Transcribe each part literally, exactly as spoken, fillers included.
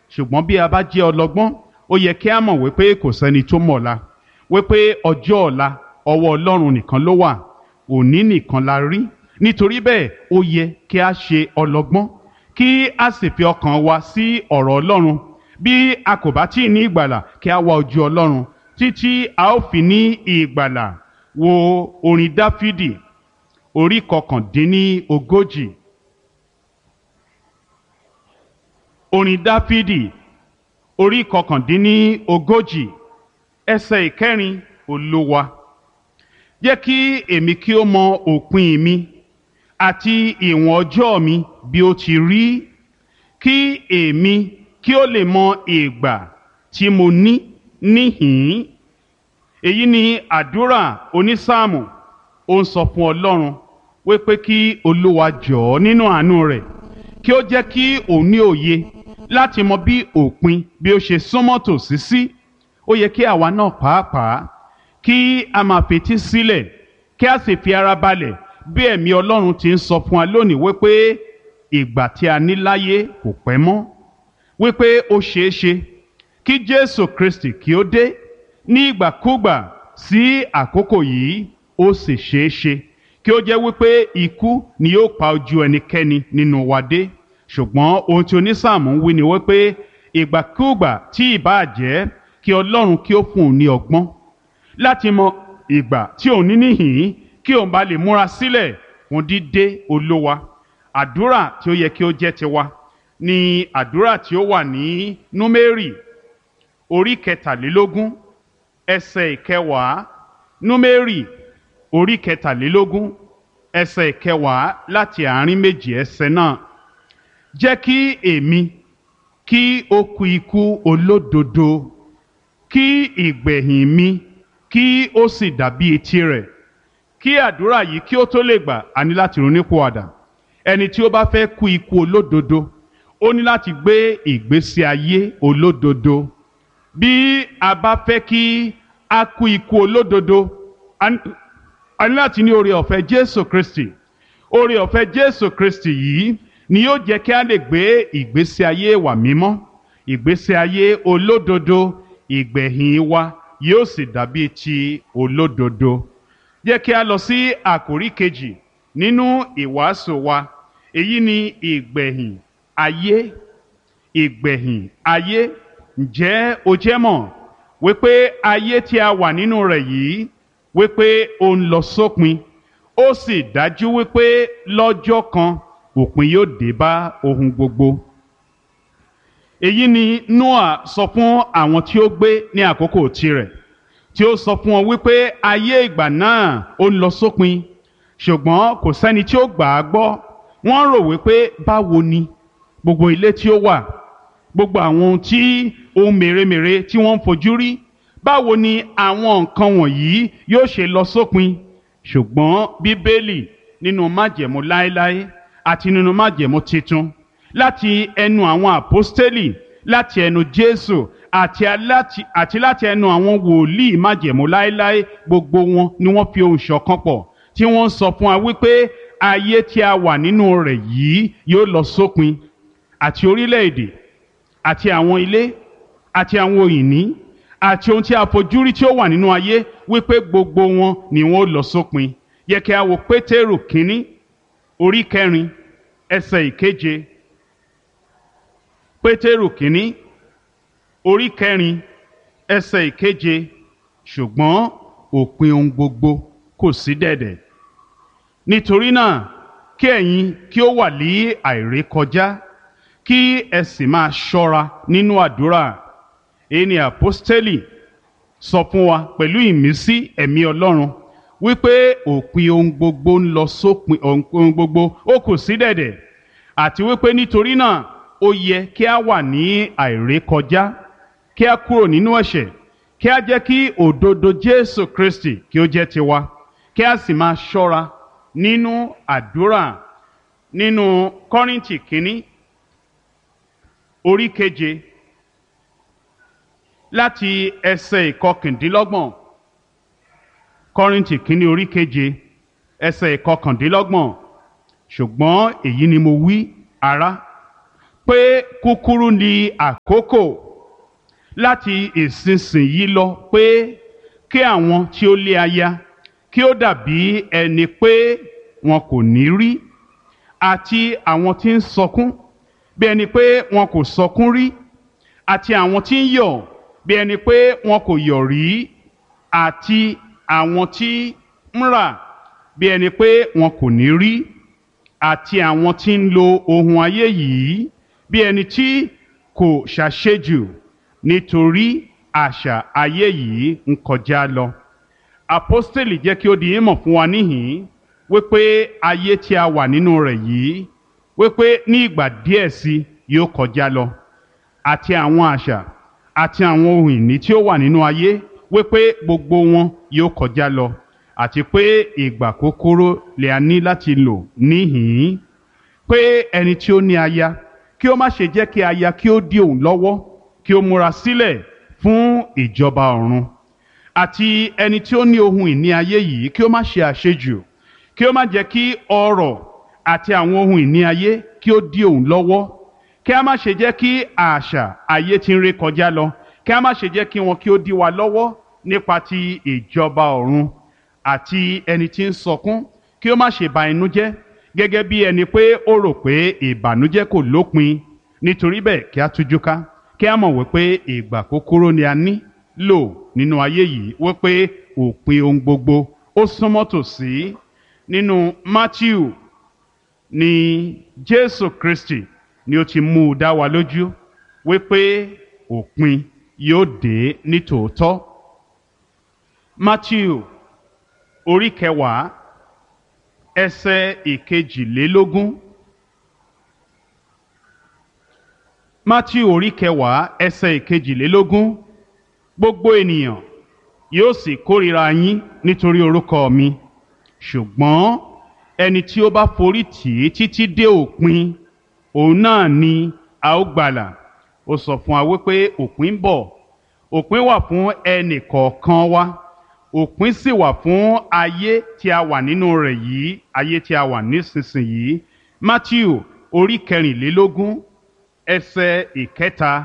ṣùgbọ́n bí a bá jẹ́ ọlọ́gbọ́n ó yẹ kí a mọ̀ wípé kò sẹ́ni tó mọ̀ ọ̀la, wípé ọjọ́ ọ̀la ọwọ́ Ọlọ́run nìkan ló wà, òní nìkan la rí. Nítorí bẹ́ẹ̀ ó yẹ kí a ṣe ọlọ́gbọ́n, kí a sì fi ọkàn wa sí ọ̀rọ̀ Ọlọ́run. Bí a kò bá tí ì ní ìgbàlà, kí a wá ojú Ọlọ́run títí a ó fi ní ìgbàlà. Wo orin Dáfídì orí kọkàndínní ogójì. Orin Dáfídì orí kọkàndínní ogójì ẹsẹ̀ ìkẹrin. Olúwa, jẹ́ kí èmi kí ó mọ òpin mi àti ìwọ̀n ọjọ́ mi bí ó ti rí, kí èmi kí ó lè mọ ìgbà tí mo ní níhìn-ín. Èyí ni àdúrà onísáàmù. Ó ń sọ fún Ọlọ́run wípé kí Olúwa jọ̀ọ́ nínú àánú rẹ̀ kí ó jẹ́ kí òun ní òye láti mọ bí òpin bí ó ṣe súnmọ́ tòsí sí. Ó yẹ kí àwa náà pàápàá kí a máa fetí sílẹ̀, kí a sì fi ara balẹ̀ bí ẹ̀mí Ọlọ́run ti ń sọ fún wa lónìí wípé ìgbà tí a ní láyé kò pẹ́ mọ́, wípé ó ṣeé ṣe kí Jésù Kristi kí ó dé ní ìgbàkúgbà sí àkókò yìí. Ó sì ṣeé ṣe kí ó jẹ́ wípé ikú ni yóò pa ojú ẹnikẹ́ni nínú wa dé. Ṣùgbọ́n ohun tí onísáàmù ń wí ni wípé ìgbàkúgbà tí ìbáà jẹ́, kí Ọlọ́run kí ó fún un ní ọgbọ́n láti mọ ìgbà tí òun ní níhìn-ín, kí òun bá lè múra sílẹ̀ fún dídé Olúwa. Àdúrà tí ó yẹ kí ó jẹ́ tiwa ni àdúrà tí ó wà ní Númérì orí kẹtàlélógún ẹsẹ̀ ìkẹwàá. Númérì orí kẹtàlélógún ẹsẹ̀ ìkẹwàá láti àárín méjì ẹsẹ̀ náà. Jẹ́ kí èmi kí ó kú ikú olódodo, kí ìgbẹ̀yìn mi kí ó sì dàbí etí rẹ̀. Kí àdúrà yìí kí ó tó lè gbà, a ní láti ronúpìwàdà. Ẹni tí ó bá fẹ́ kú ikú olódodo, ó ní láti gbé ìgbésí ayé olódodo. Bí a bá fẹ́ kí a kú ikú olódodo, a ní láti ní oore ọ̀fẹ́ Jésù Kristi. Oore ọ̀fẹ́ Jésù Kristi yìí ni yóò jẹ́ kí a lè gbé ìgbésí ayé wa mímọ́, ìgbésí ayé olódodo. Ìgbẹ̀yìn wa yóò sì dàbí ti olódodo. Jẹ́ kí a lọ sí àkòrí kejì nínú ìwàásù wa. Èyí ni ìgbẹ̀yìn ayé. Ìgbẹ̀yìn ayé. Ǹjẹ́ o jẹ́ mọ̀ wípé ayé tí a wà nínú rẹ̀ yìí wípé ó ń lọ sópin, ó sì dájú wípé lọ́jọ́ kan òpin yóò dé bá ohun gbogbo. Èyí ni Nóà sọ fún àwọn tí ó gbé ní àkókò tirẹ̀, tí ó sọ fún wọn wípé ayé ìgbà náà ó ń lọ sópin, ṣùgbọ́n kò sẹ́ni tí ó gbà á gbọ́. Wọ́n rò wípé báwo ni gbogbo ilé tí ó wà, gbogbo àwọn ohun tí ohun mèremère tí wọ́n ń fojú rí, báwo ni àwọn nǹkan wọ̀nyí yóò ṣe lọ sópin. Ṣùgbọ́n Bíbélì nínú májẹ̀mú láéláé àti nínú májẹ̀mú titun, láti ẹnu àwọn àpọ́stélì, láti ẹnu Jésù àti láti àti láti ẹnu àwọn wòlíì májẹ̀mú láéláé, gbogbo wọn ni wọ́n fi ohùn ṣọ̀kan pọ̀ tí wọ́n sọ fún wa wípé ayé tí a wà nínú rẹ̀ yìí yóò lọ sópin. Àti orílẹ̀-èdè àti àwọn ilé àti àwọn ìní àti ohun tí a fojú rí tí ó wà nínú ayé, wípé gbogbo wọn ni wọn ó lọ sópin. Yẹ kí a wo Pétérù kínní orí kẹrin ẹsẹ̀ ìkeje. Pétérù kínní orí kẹrin ẹsẹ̀ ìkeje. Ṣùgbọ́n òpin ohun gbogbo kò sí dẹ̀dẹ̀. Nítorí náà kí ẹ̀yin kí ó wà ní àìrékọjá, kí ẹ sì máa ṣọ́ra nínú àdúrà. Èyí ni àpọ́stélì sọ fún wa pẹ̀lú ìmísí ẹ̀mí Ọlọ́run wípé òpin ohun gbogbo ń lọ sópin, ohun gbogbo ó kù sí dẹ̀dẹ̀, àti wípé nítorí náà ó yẹ kí a wà ní àìrékọjá, kí a kúrò nínú ẹ̀ṣẹ̀, kí a jẹ́ kí òdodo Jésù Kristi kí ó jẹ́ tiwa, kí a sì máa ṣọ́ra nínú àdúrà. Nínú Kọ́ríńtì kínní orí keje láti ẹsẹ̀ ìkọkàndínlọ́gbọ̀n. Kọ́ríńtì kínní orí keje ẹsẹ̀ ìkọkàndínlọ́gbọ̀n. Ṣùgbọ́n èyí ni mo wí, ará, pé kúkúrú ni àkókò láti ìsinsìnyí lọ pé kí àwọn tí ó lé aya kí ó dàbí ẹni pé wọn kò ní rí, àti àwọn tí ń sọkún bí ẹni pé wọn kò sọkún rí, àti àwọn tí ń yọ̀ bí ẹni pé wọn kò yọ̀ rí, àti àwọn tí ń rà bí ẹni pé wọn kò ní rí, àti àwọn tí ń lo ohun ayé yìí bí ẹni tí kò ṣàṣejù, nítorí àṣà ayé yìí ń kọjá lọ. Àpọ́stélì jẹ́ kí ó di ìmọ̀ fún wa níhìn-ín wípé ayé tí a wà nínú rẹ̀ yìí wípé ní ìgbà díẹ̀ sí yóò kọjá lọ, àti àwọn àṣà àti àwọn ohun ìní tí ó wà nínú ayé wípé gbogbo wọn yóò kọjá lọ, àti pé ìgbà kúkúrú lè a ní láti lò níhìn-ín, pé ẹni tí ó ní aya kí ó má ṣe jẹ́ kí aya kí ó dí òun lọ́wọ́, kí ó múra sílẹ̀ fún ìjọba ọ̀run. Àti ẹni tí ó ní ohun ìní ayé yìí kí ó má ṣe àṣejù, kí ó má jẹ́ kí ọrọ̀ àti àwọn ohun ìní ayé kí ó dí òun lọ́wọ́, kí a má ṣe jẹ́ kí àṣà ayé tí ń ré kọjá lọ, kí a má ṣe jẹ́ kí wọn kí ó dí wa lọ́wọ́ nípa ti ìjọba ọ̀run. Àti ẹni tí ń sọkún kí ó má ṣe ba inú jẹ́ gẹ́gẹ́ bí ẹni pé ó rò pé ìbànújẹ́ kò lópin. Nítorí bẹ́ẹ̀ kí a tújú ká, kí a mọ̀ wípé ìgbà kúkúrú ni a ní lò nínú ayé yìí, wípé òpin ohun gbogbo ó súnmọ́ tòsí. Nínú Mátíù ni Jésù Kristi ni ó ti mú u dá wa lójú wípé òpin yóò dé ní tòótọ́. Mátíù orí kẹwàá ẹsẹ̀ ìkejìlélógún. Mátíù orí kẹwàá ẹsẹ̀ ìkejìlélógún. Gbogbo ènìyàn yóò sì kórìíra yín nítorí orúkọ mi, ṣùgbọ́n ẹni tí ó bá forí tì í títí dé òpin, òun náà ni a ó gbàlà. Ó sọ fún wa wípé òpin ń bọ̀. Òpin wà fún ẹnì kọ̀ọ̀kan wa. Òpin sì wà fún ayé tí a wà nínú rẹ̀ yìí, ayé tí a wà nísinsìnyí. Mátíù orí kẹrìnlélógún ẹsẹ̀ ìkẹta.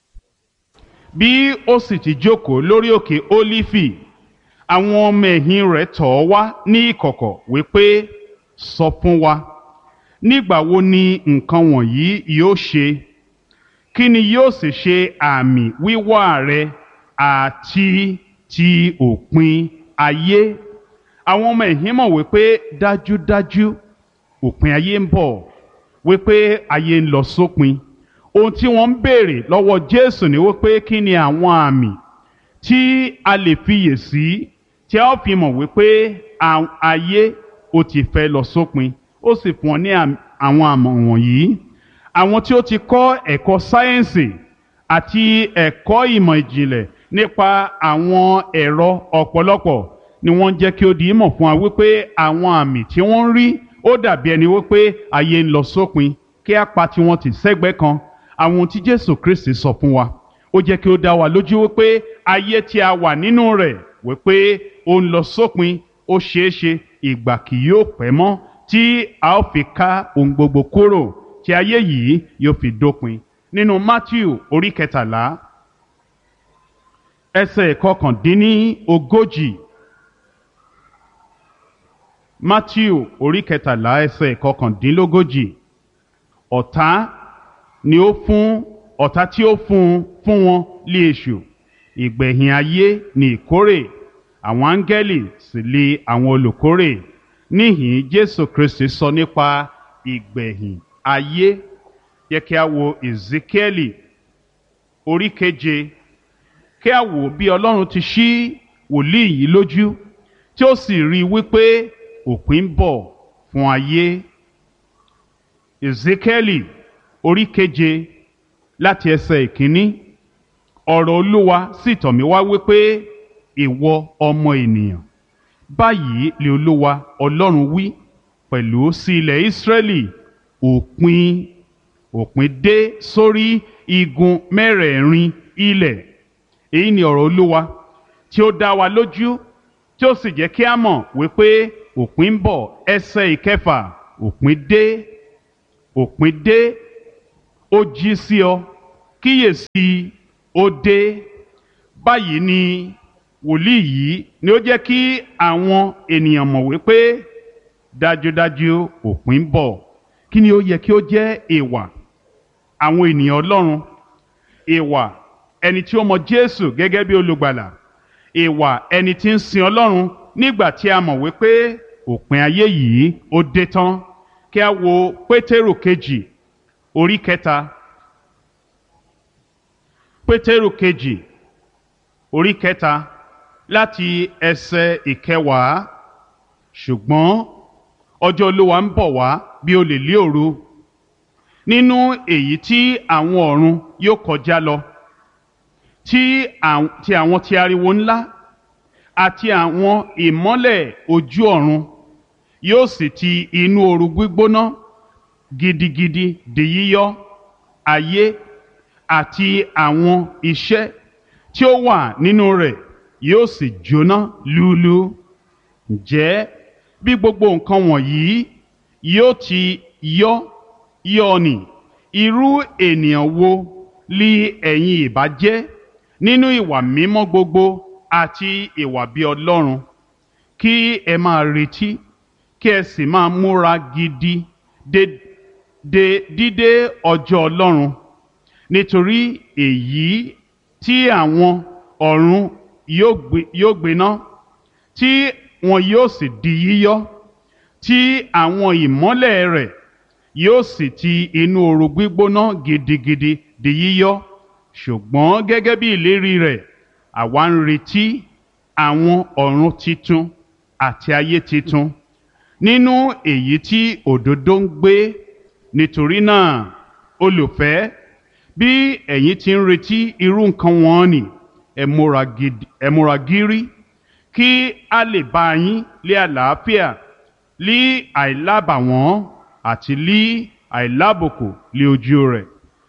Bí ó sì ti jókòó lórí òkè Ólífì, àwọn ọmọ ẹ̀yìn rẹ̀ tọ̀ ọ́ wá ní ìkọ̀kọ̀ wípé, sọ fún wa, nígbà wo ni nǹkan wọ̀nyí yóò ṣe? Kí ni yóò sì ṣe àmì wíwá rẹ àti ti òpin ayé? Àwọn ọmọ ẹ̀yìn mọ̀ wípé dájúdájú òpin ayé ń bọ̀, wípé ayé ń lọ sópin. Ohun tí wọ́n ń béèrè lọ́wọ́ Jésù ni wípé kí ni àwọn àmì tí a lè fiyè sí tí a ó fi mọ̀ wípé ayé ó ti fẹ́ lọ sópin. Ó sì fún wọn ní àwọn àmọ̀ wọ̀nyí. Àwọn tí ó ti kọ́ ẹ̀kọ́ sáyẹ́ǹsì àti ẹ̀kọ́ ìmọ̀ ìjìnlẹ̀ nípa àwọn ẹ̀rọ ọ̀pọ̀lọpọ̀ ni wọ́n jẹ́ kí ó di ìmọ̀ fún wa wípé àwọn àmì tí wọ́n ń rí ó dàbí ẹni wípé ayé ń lọ sópin, kí á pa tiwọn tì sẹ́gbẹ́ kan. Àwọn ohun tí Jésù Kristi sọ fún wa ó jẹ́ kí ó dá wa lójú wípé ayé tí a wà nínú rẹ̀ wípé ó ń lọ sópin. Ó ṣeé ṣe ìgbà kì yóò pẹ́ mọ́ tí a ó fi ká ohun gbogbo kúrò, tí ayé yìí yóò fi dópin. Nínú Mátíù orí kẹtàlá ẹsẹ̀ kọkàndínní ogójì. Mátíù orí kẹtàlá ẹsẹ̀ kọkàndínlógójì. Ọ̀tá ni ó fún ọ̀tá tí ó fún fún wọn lé èṣù. Ìgbẹ̀yìn ayé ni ìkórè, àwọn áńgẹ́lì sì lé àwọn olùkórè. Níhìn Jésù Kristi sọ nípa ìgbẹ̀yìn ayé. Yẹ kí a wo Èzíkíẹ́lì orí keje, kí a wò bí Ọlọ́run ti ṣí wòlíì yìí lójú tí ó sì rí wípé òpin ń bọ̀ fún ayé. Èzíkíẹ́lì orí keje láti ẹsẹ̀ ìkíní. Ọ̀rọ̀ Olúwa sì tọ̀ mí wá wípé, ìwọ ọmọ ènìyàn, báyìí lè Olúwa Ọlọ́run wí pẹ̀lú sí ilẹ̀ Ísírẹ́lì, òpin òpin dé sórí igun mẹ́rẹ̀ẹ̀rin ilẹ̀. Èyí ni ọ̀rọ̀ Olúwa tí ó dá wa lójú, tí ó sì jẹ́ kí a mọ̀ wípé òpin ń bọ̀. Ẹsẹ̀ ìkẹfà, òpin dé, òpin dé. ó jí sí ọ, kíyèsí ó dé. Báyìí ni wòlíì yìí ni ó jẹ́ kí àwọn ènìyàn mọ̀ wípé dájúdájú òpin ń bọ̀. Kí ni ó yẹ kí ó jẹ́ ìwà àwọn ènìyàn Ọlọ́run? Ìwà ẹni tí ó mọ Jésù gẹ́gẹ́ bí olùgbàlà, ìwà ẹni tí ń sin Ọlọ́run nígbà tí a mọ̀ wípé òpin ayé yìí ó dé tán. Kí a wo Pétérù kejì orí kẹta. Pétérù kejì orí kẹta láti ẹsẹ̀ ìkẹwàá. Ṣùgbọ́n ọjọ́ Olúwa ń bọ̀ wá bí olè lé òru, nínú èyí tí àwọn ọ̀run yóò kọjá lọ, tí àwọn ti ariwo ńlá àti àwọn ìmọ́lẹ̀ ojú ọ̀run yóò sì ti inú ooru gbígbóná gidigidi di yíyọ ayé àti àwọn iṣẹ́ tí ó wà nínú rẹ̀ yóò sì jóná lúlú. Ǹjẹ́ bí gbogbo nǹkan wọ̀nyí yóò ti yọ yọ ni, irú ènìyàn wo li ẹ̀yin ìbá jẹ́ nínú ìwà mímọ́ gbogbo àti ìwà bí Ọlọ́run? Kí ẹ máa retí, kí ẹ sì máa múra gidi de de dídé ọjọ́ Ọlọ́run, nítorí èyí tí àwọn ọ̀run yóò gbiná, tí wọn yóò sì di yíyọ, tí àwọn ìmọ́lẹ̀ rẹ̀ yóò sì ti inú ooru gbígbóná gidigidi di yíyọ. Ṣùgbọ́n gẹ́gẹ́ bí ìlérí rẹ̀, àwa ń retí àwọn ọ̀run titun àti ayé titun, nínú èyí tí òdodo ń gbé. Nítorí náà, olùfẹ́, bí ẹ̀yin ti ń retí irú nǹkan wọ̀nnì, ẹ múra gidi, ẹ múra gírí, kí a lè bá yín lé àlàáfíà, lí àìlábàwọ́n àti lí àìlábùkù lé ojú rẹ̀.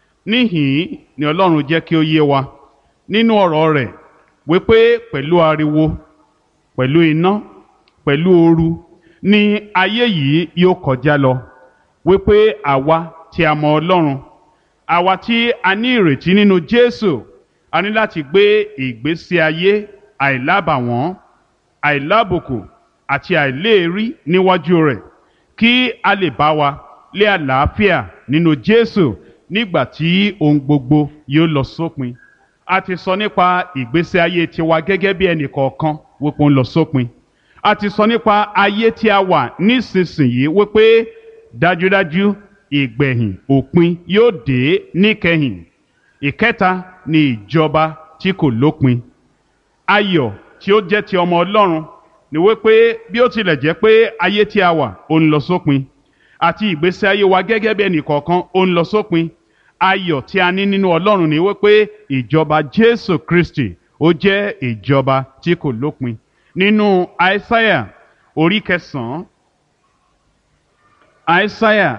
Níhìn ni Ọlọ́run jẹ́ kí ó yé wa nínú ọ̀rọ̀ rẹ̀ wípé pẹ̀lú ariwo, pẹ̀lú iná, pẹ̀lú ooru ni ayé yìí yóò kọjá lọ. Wípé àwa tí a mọ Ọlọ́run, àwa tí a ní ìrètí nínú Jésù, a ní láti gbé ìgbésí ayé àìlábàwọ́n, àìlábùkù àti àìléèrí níwájú rẹ̀, kí a lè bá wa lé àlàáfíà nínú Jésù nígbà tí ohun gbogbo yóò lọ sópin. A ti sọ nípa ìgbésí ayé tiwa gẹ́gẹ́ bí ẹnì kọ̀ọ̀kan wípé ó ń lọ sópin. A ti sọ nípa ayé tí a wà nísinsìnyí wípé dájúdájú ìgbẹ̀yìn òpin yóò dé níkẹyìn. Ìkẹta ni ìjọba tí kò lópin. Ayọ̀ tí ó jẹ́ ti ọmọ Ọlọ́run ni wípé bí ó tilẹ̀ jẹ́ pé ayé tí a wà ó ń lọ sópin, àti ìgbésí ayé wa gẹ́gẹ́ bí ẹnì kọ̀ọ̀kan ó ń lọ sópin, ayọ̀ tí a ní nínú Ọlọ́run ni wípé ìjọba Jésù Kristi ó jẹ́ ìjọba tí kò lópin. Nínú Aísáyà orí kẹsàn-án, Aísáyà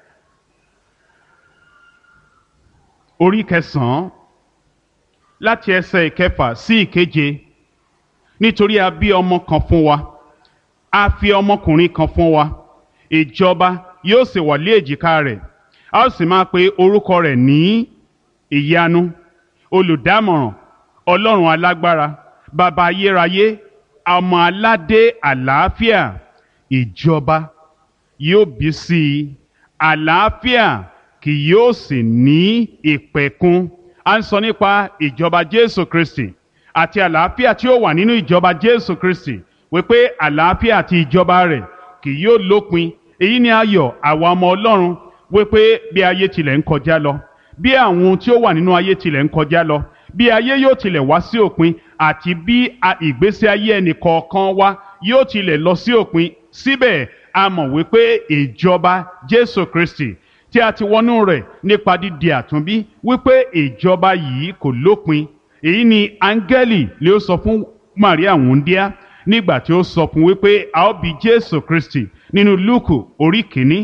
orí kẹsàn-án láti ẹsẹ̀ ìkẹfà sí ìkeje. Nítorí a bí ọmọ kan fún wa, a fi ọmọkùnrin kan fún wa, ìjọba yóò sì wà lé èjìká rẹ̀, a ó sì máa pe orúkọ rẹ̀ ní ìyanu, olùdámọ̀ràn, Ọlọ́run alágbára, bàbá ayérayé, ọmọ aládé àlàáfíà. Ìjọba yóò bí sí i, àlàáfíà kì yóò sì ní ìpẹ̀kun. A ń sọ nípa ìjọba Jésù Kristi àti àlàáfíà tí ó wà nínú ìjọba Jésù Kristi, wípé àlàáfíà àti ìjọba rẹ̀ kì yóò lópin. Èyí ni ayọ̀ àwa ọmọ Ọlọ́run, wípé bí ayé tilẹ̀ ń kọjá lọ, bí àwọn ohun tí ó wà nínú ayé tilẹ̀ ń kọjá lọ, bí ayé yóò tilẹ̀ wá sí òpin, àti bí ìgbésí ayé ẹnì kọ̀ọ̀kan wa yóò tilẹ̀ lọ sí òpin, síbẹ̀ a mọ̀ wípé ìjọba Jésù Kristi tí a ti wọnú rẹ̀ nípa dídi àtúnbí, wípé ìjọba yìí kò lópin. Èyí ni áńgẹ́lì lè ó sọ fún Màríà wúńdíá nígbà tí ó sọ fún wípé a ó bí Jésù Kristi nínú Lúùkù orí kìíní.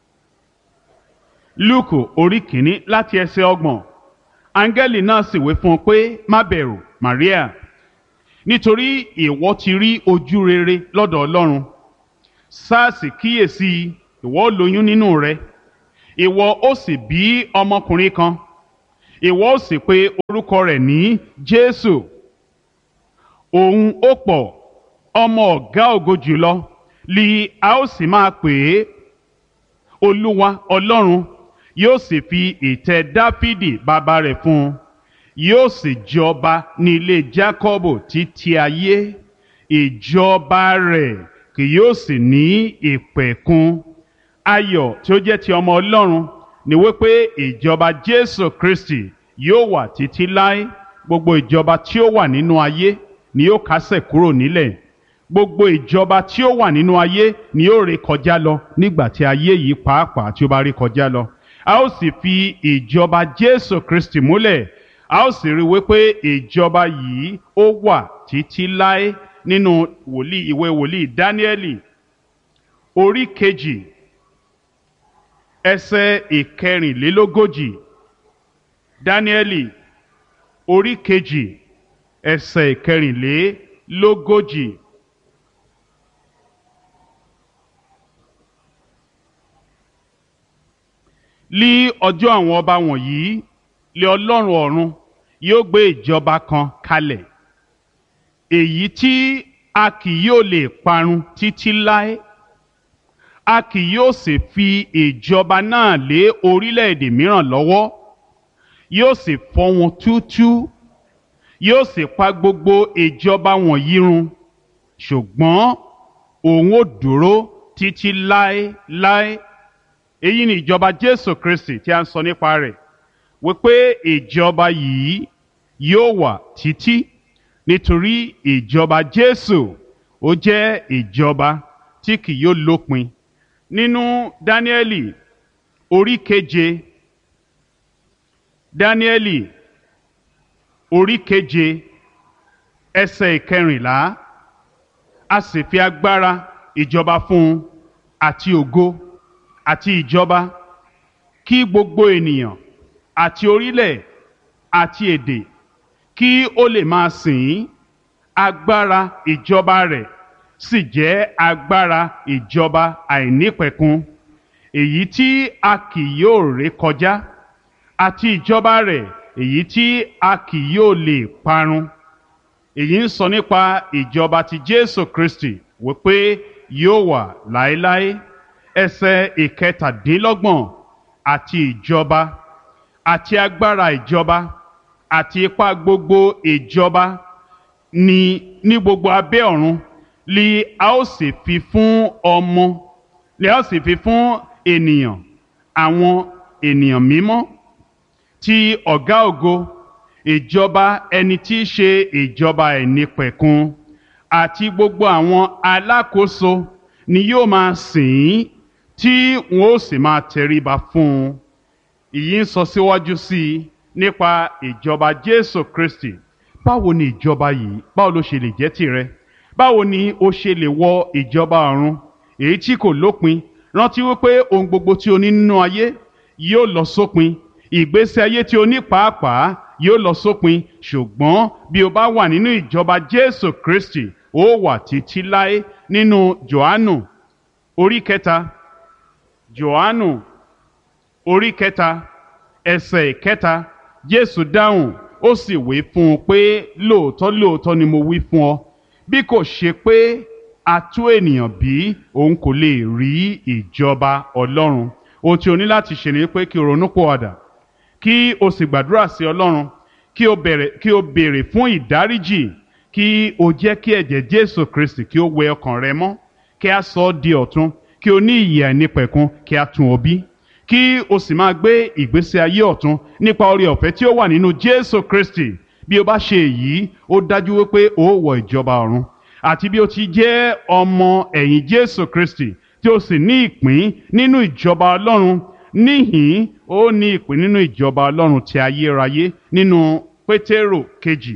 Lúùkù orí kìíní láti ẹsẹ̀ ọgbọ̀n. Áńgẹ́lì náà sì wí fún un pé, má bẹ̀rù Màríà, nítorí ìwọ ti rí ojú rere lọ́dọ̀ Ọlọ́run. Sáàsì kíyèsí, ìwọ lóyún nínú rẹ, ìwọ ó sì bí ọmọkùnrin kan, ìwọ ó sì pe orúkọ rẹ̀ ní Jésù. Òun ó pọ̀, ọmọ ọ̀gá ògo jùlọ li a ó sì máa pè é. Olúwa Ọlọ́run yóò sì fi ìtẹ́ Dáfídì bàbá rẹ̀ fún un, yóò sì jọba ní ilé Jákọ́bù títí ayé. Ìjọba rẹ̀ kì yóò sì ní ìpẹ̀kun. Ayọ̀ tí ó jẹ́ ti ọmọ Ọlọ́run ni wípé ìjọba Jésù Kristi yóò wà títí láé. Gbogbo ìjọba tí ó wà nínú ayé ni yóò kásẹ̀ kúrò nílẹ̀. Gbogbo ìjọba tí ó wà nínú ayé ni yóò ré kọjá lọ nígbà tí ayé yìí pàápàá tí ó bá ré kọjá lọ. A ó sì fi ìjọba Jésù Kristi múlẹ̀. A ó sì rí wípé ìjọba yìí ó wà títí láé. Nínú wòlíì ìwé wòlíì Dáníẹ́lì orí kejì ẹsẹ̀ ìkẹrìnlélógójì. Dáníẹ́lì orí kejì ẹsẹ̀ ìkẹrìnlélógójì. Ní ọjọ́ àwọn ọba wọ̀nyí lé Ọlọ́run ọ̀run yóò gbé ìjọba kan kalẹ̀, èyí tí a kì yóò lè parun títí láé. A kì yóò sì fi ìjọba náà lé orílẹ̀-èdè mìíràn lọ́wọ́. Yóò sì fọ́ wọn túútúú. Yóò sì pa gbogbo ìjọba wọ̀nyí run. Ṣùgbọ́n òun ó dúró títí láéláé. Èyí ni ìjọba Jésù Kristi tí a ń sọ nípa rẹ̀, wípé ìjọba yìí yóò wà títí. Nítorí ìjọba Jésù ó jẹ́ ìjọba tí kì yóò lópin. Nínú Dáníẹ́lì orí keje, Dáníẹ́lì orí keje ẹsẹ̀ ìkẹrìnlá, a sì fi agbára ìjọba fún un àti ògo àti ìjọba, kí gbogbo ènìyàn àti orílẹ̀ àti èdè kí ó lè máa sìn ín. Agbára ìjọba rẹ̀ sì jẹ́ agbára ìjọba àìnípẹ̀kun, èyí tí a kì yóò ré kọjá, àti ìjọba rẹ̀ èyí tí a kì yóò lè parun. Èyí ń sọ nípa ìjọba ti Jésù Kristi wípé yóò wà láéláé. Ẹsẹ̀ ìkẹtàdínlọ́gbọ̀n, àti ìjọba àti agbára ìjọba àti ipá gbogbo ìjọba ní ní gbogbo abẹ́ ọ̀run li a ó sì fi fún ọmọ li a ó sì fi fún ènìyàn, àwọn ènìyàn mímọ́ ti ọ̀gá ògo. Ìjọba ẹni tí í ṣe ìjọba ẹ̀nípẹ̀kun àti gbogbo àwọn alákòóso ni yóò máa sìn ín, tí wọn ó sì máa tẹríba fún un. Èyí ń sọ síwájú sí i nípa ìjọba Jésù Kristi. Báwo ni ìjọba yìí, báwo ló ṣe lè jẹ́ tìrẹ? Báwo ni o ṣe lè wọ ìjọba ọ̀run èyí tí kò lópin? Rántí wípé ohun gbogbo tí o ní nínú ayé yóò lọ sópin. Ìgbésí ayé tí o ní pàápàá yóò lọ sópin. Ṣùgbọ́n bí o bá wà nínú ìjọba Jésù Kristi, ó wà títí láé. Nínú Jòhánù orí kẹta, Jòhánù orí kẹta ẹsẹ̀ ìkẹta, Jésù dáhùn ó sì wí fún un pé, lóòótọ́ lóòótọ́ ni mo wí fún ọ, bí kò ṣe pé a tú ènìyàn bí, òun kò lè rí ìjọba Ọlọ́run. Ohun tí o ní láti ṣe ni pé kí o ronúpìwàdà, kí o sì gbàdúrà sí Ọlọ́run, kí o bẹ̀rẹ̀ kí o béèrè fún ìdáríjì, kí o jẹ́ kí ẹ̀jẹ̀ Jésù Kristi kí ó wẹ ọkàn rẹ mọ́, kí a sọ ọ́ di ọ̀tun, kí o ní ìyè àìnípẹ̀kun, kí a tún ọ bí, kí o sì máa gbé ìgbésí ayé ọ̀tun nípa oore ọ̀fẹ́ tí ó wà nínú Jésù Kristi. Bí o bá ṣe èyí, ó dájú wípé o ó wọ ìjọba ọ̀run. Àti bí o ti jẹ́ ọmọ ẹ̀yìn Jésù Kristi tí o sì ní ìpín nínú ìjọba Ọlọ́run, níhìn ó ní ìpín nínú ìjọba Ọlọ́run ti ayérayé. Nínú Pétérù kejì,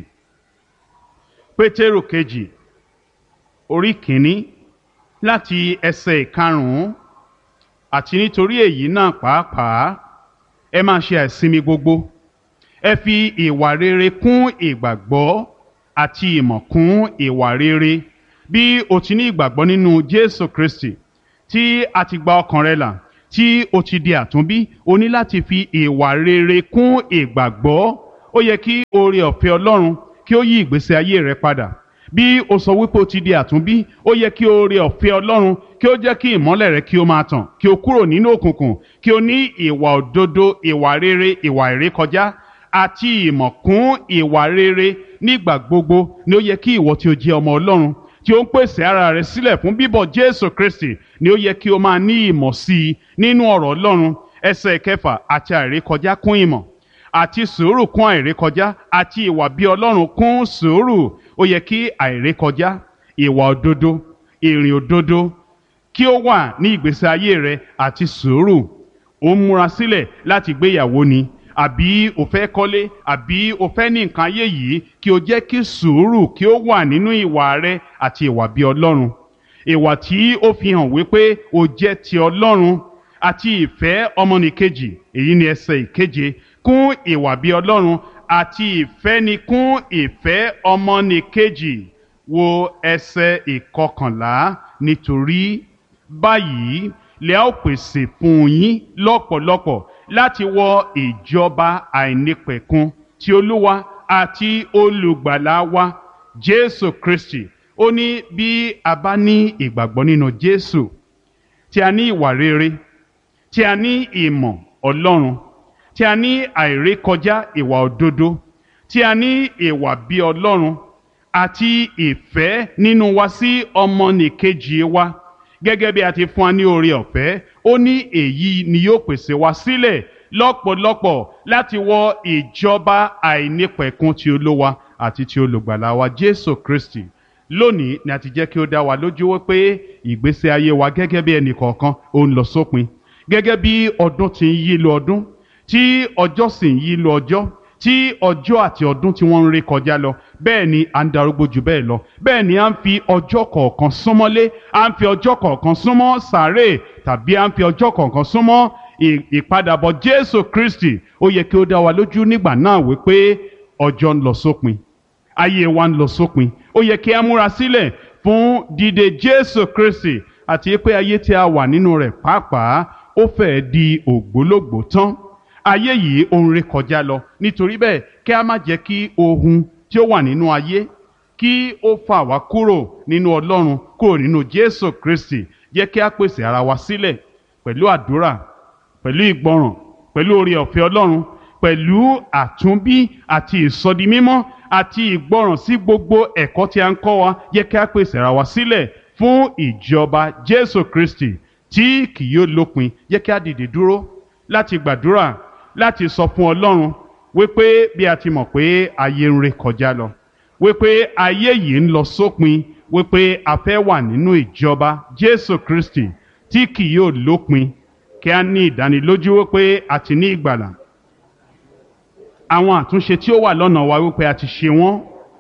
Pétérù kejì orí kìíní láti ẹsẹ̀ ìkarùn-ún, àti nítorí èyí náà pàápàá ẹ máa ṣe àìsinmi gbogbo, ẹ fi ìwà rere kún ìgbàgbọ́ àti ìmọ̀ kún ìwà rere. Bí o ti ní ìgbàgbọ́ nínú Jésù Kristi, tí a ti gba ọkàn rẹ là, tí o ti di àtúnbí o ní láti fi ìwà rere kún ìgbàgbọ́. Ó yẹ kí oore ọ̀fẹ́ Ọlọ́run kí ó yí ìgbésí ayé rẹ padà. Bí o sọ wípé o ti di àtúnbí, ó yẹ kí oore ọ̀fẹ́ Ọlọ́run kí ó jẹ́ kí ìmọ́lẹ̀ rẹ kí ó máa tàn, kí o kúrò nínú òkùnkùn, kí o ní ìwà òdodo, ìwà rere, ìwà ìrékọjá àti ìmọ̀ kún ìwà rere nígbà gbogbo. Ni ó yẹ kí ìwọ tí o jẹ́ ọmọ Ọlọ́run, tí ó ń pèsè ara rẹ̀ sílẹ̀ fún bíbọ̀ Jésù Kristi, ni ó yẹ kí o máa ní ìmọ̀ sí i nínú ọ̀rọ̀ Ọlọ́run. Ẹsẹ̀ kẹfà, àti àìrékọjá kún ìmọ̀, àti sùúrù kún àìrékọjá, àti ìwà bí Ọlọ́run kún sùúrù. Ó yẹ kí àìrékọjá, ìwà òdodo, ìrìn òdodo kí ó wà ní ìgbésí ayé rẹ, àti sùúrù. Ó ń múra sílẹ̀ láti gbéyàwó ni, àbí o fẹ́ kọ́lé, àbí o fẹ́ ní nǹkan ayé yìí, kí o jẹ́ kí sùúrù kí ó wà nínú ìwà rẹ àti ìwà bí Ọlọ́run. Ìwà tí ó fi hàn wípé o jẹ́ ti Ọlọ́run, àti ìfẹ́ ọmọnìkejì, èyí ni ẹsẹ̀ ìkeje, kún ìwà bí Ọlọ́run, àti ìfẹ́ ni kún ìfẹ́ ọmọnìkejì. Wo ẹsẹ̀ ìkọkànlá, nítorí báyìí lè ó pèsè fún yín lọ́pọ̀lọpọ̀ láti wọ ìjọba àìnípẹ̀kun ti Olúwa àti olùgbàlà wa Jésù Kristi. Ó ní bí a bá ní ìgbàgbọ́ nínú Jésù, tí a ní ìwà rere, tí a ní ìmọ̀ Ọlọ́run, tí a ní àìrékọjá ìwà òdodo, tí a ní ìwà bí Ọlọ́run àti ìfẹ́ nínú wa sí ọmọnìkejì wa, gẹ́gẹ́ bí a ti fún wa ní oore ọ̀fẹ́, ó ní èyí ni yóò pèsè wa sílẹ̀ lọ́pọ̀lọpọ̀ láti wọ ìjọba àìnípẹ̀kun ti Olúwa àti ti olùgbàlà wa Jésù Kristi. Lónìí ni a ti jẹ́ kí ó dá wa lójú wípé ìgbésí ayé wa gẹ́gẹ́ bí ẹnì kọ̀ọ̀kan ó ń lọ sópin. Gẹ́gẹ́ bí ọdún ti ń yí lọ ọdún, tí ọjọ́ sì ń yí lọ ọjọ́, tí ọjọ́ àti ọdún tí wọ́n ń ré kọjá lọ, bẹ́ẹ̀ ni à ń darúgbó jù bẹ́ẹ̀ lọ. Bẹ́ẹ̀ ni à ń fi ọjọ́ kọ̀ọ̀kan súnmọ́lé, à ń fi ọjọ́ kọ̀ọ̀kan súnmọ́ sàréè, tàbí à ń fi ọjọ́ kọ̀ọ̀kan súnmọ́ ìpadàbọ̀ Jésù Kristi. Ó yẹ kí ó dá wa lójú nígbà náà wípé ọjọ́ ń lọ sópin, ayé wa ń lọ sópin. Ó yẹ kí a múra sílẹ̀ fún dídé Jésù Kristi, àti pé ayé tí a wà nínú rẹ̀ pàápàá ó fẹ́ di ògbólógbòó tán. Ayé yìí ó ń ré kọjá lọ. Nítorí bẹ́ẹ̀, kí a má jẹ́ kí ohun tí ó wà nínú ayé kí ó fà wá kúrò nínú Ọlọ́run, kúrò nínú Jésù Kristi. Jẹ́ kí a pèsè ara wa sílẹ̀ pẹ̀lú àdúrà, pẹ̀lú ìgbọràn, pẹ̀lú oore ọ̀fẹ́ Ọlọ́run, pẹ̀lú àtúnbí àti ìsọdimímọ́ àti ìgbọràn sí gbogbo ẹ̀kọ́ tí a ń kọ́ wa. Jẹ́ kí a pèsè ara wa sílẹ̀ fún ìjọba Jésù Kristi tí kì yóò lópin. Jẹ́ kí a dìde dúró láti gbàdúrà, láti sọ fún Ọlọ́run wípé bí a ti mọ̀ pé ayé ń ré kọjá lọ, wípé ayé yìí ń lọ sópin, wípé a fẹ́ wà nínú ìjọba Jésù Kristi tí kì yóò lópin. Kí a ní ìdánilójú wípé a ti ní ìgbàlà. Àwọn àtúnṣe tí ó wà lọ́nà wa wípé a ti ṣe wọ́n.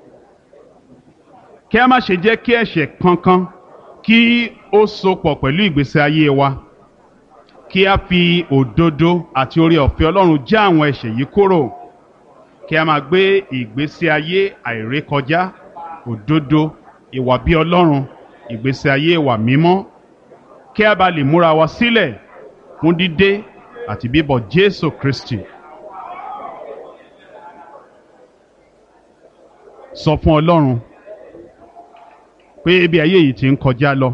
Kí a má ṣe jẹ́ kí ẹ̀ṣẹ̀ kankan kí ó sopọ̀ pẹ̀lú ìgbésí ayé wa. Kí a fi òdodo àti oore ọ̀fẹ́ Ọlọ́run já àwọn ẹ̀ṣẹ̀ yìí kúrò. Kí a máa gbé ìgbésí ayé àìrékọjá, òdodo, ìwà bí Ọlọ́run, ìgbésí ayé ìwà mímọ́. Kí a bá lè múra wa sílẹ̀ fún dídé àti bíbọ̀ Jésù Kristi. Sọ fún Ọlọ́run pé bí ayé yìí ti ń kọjá lọ,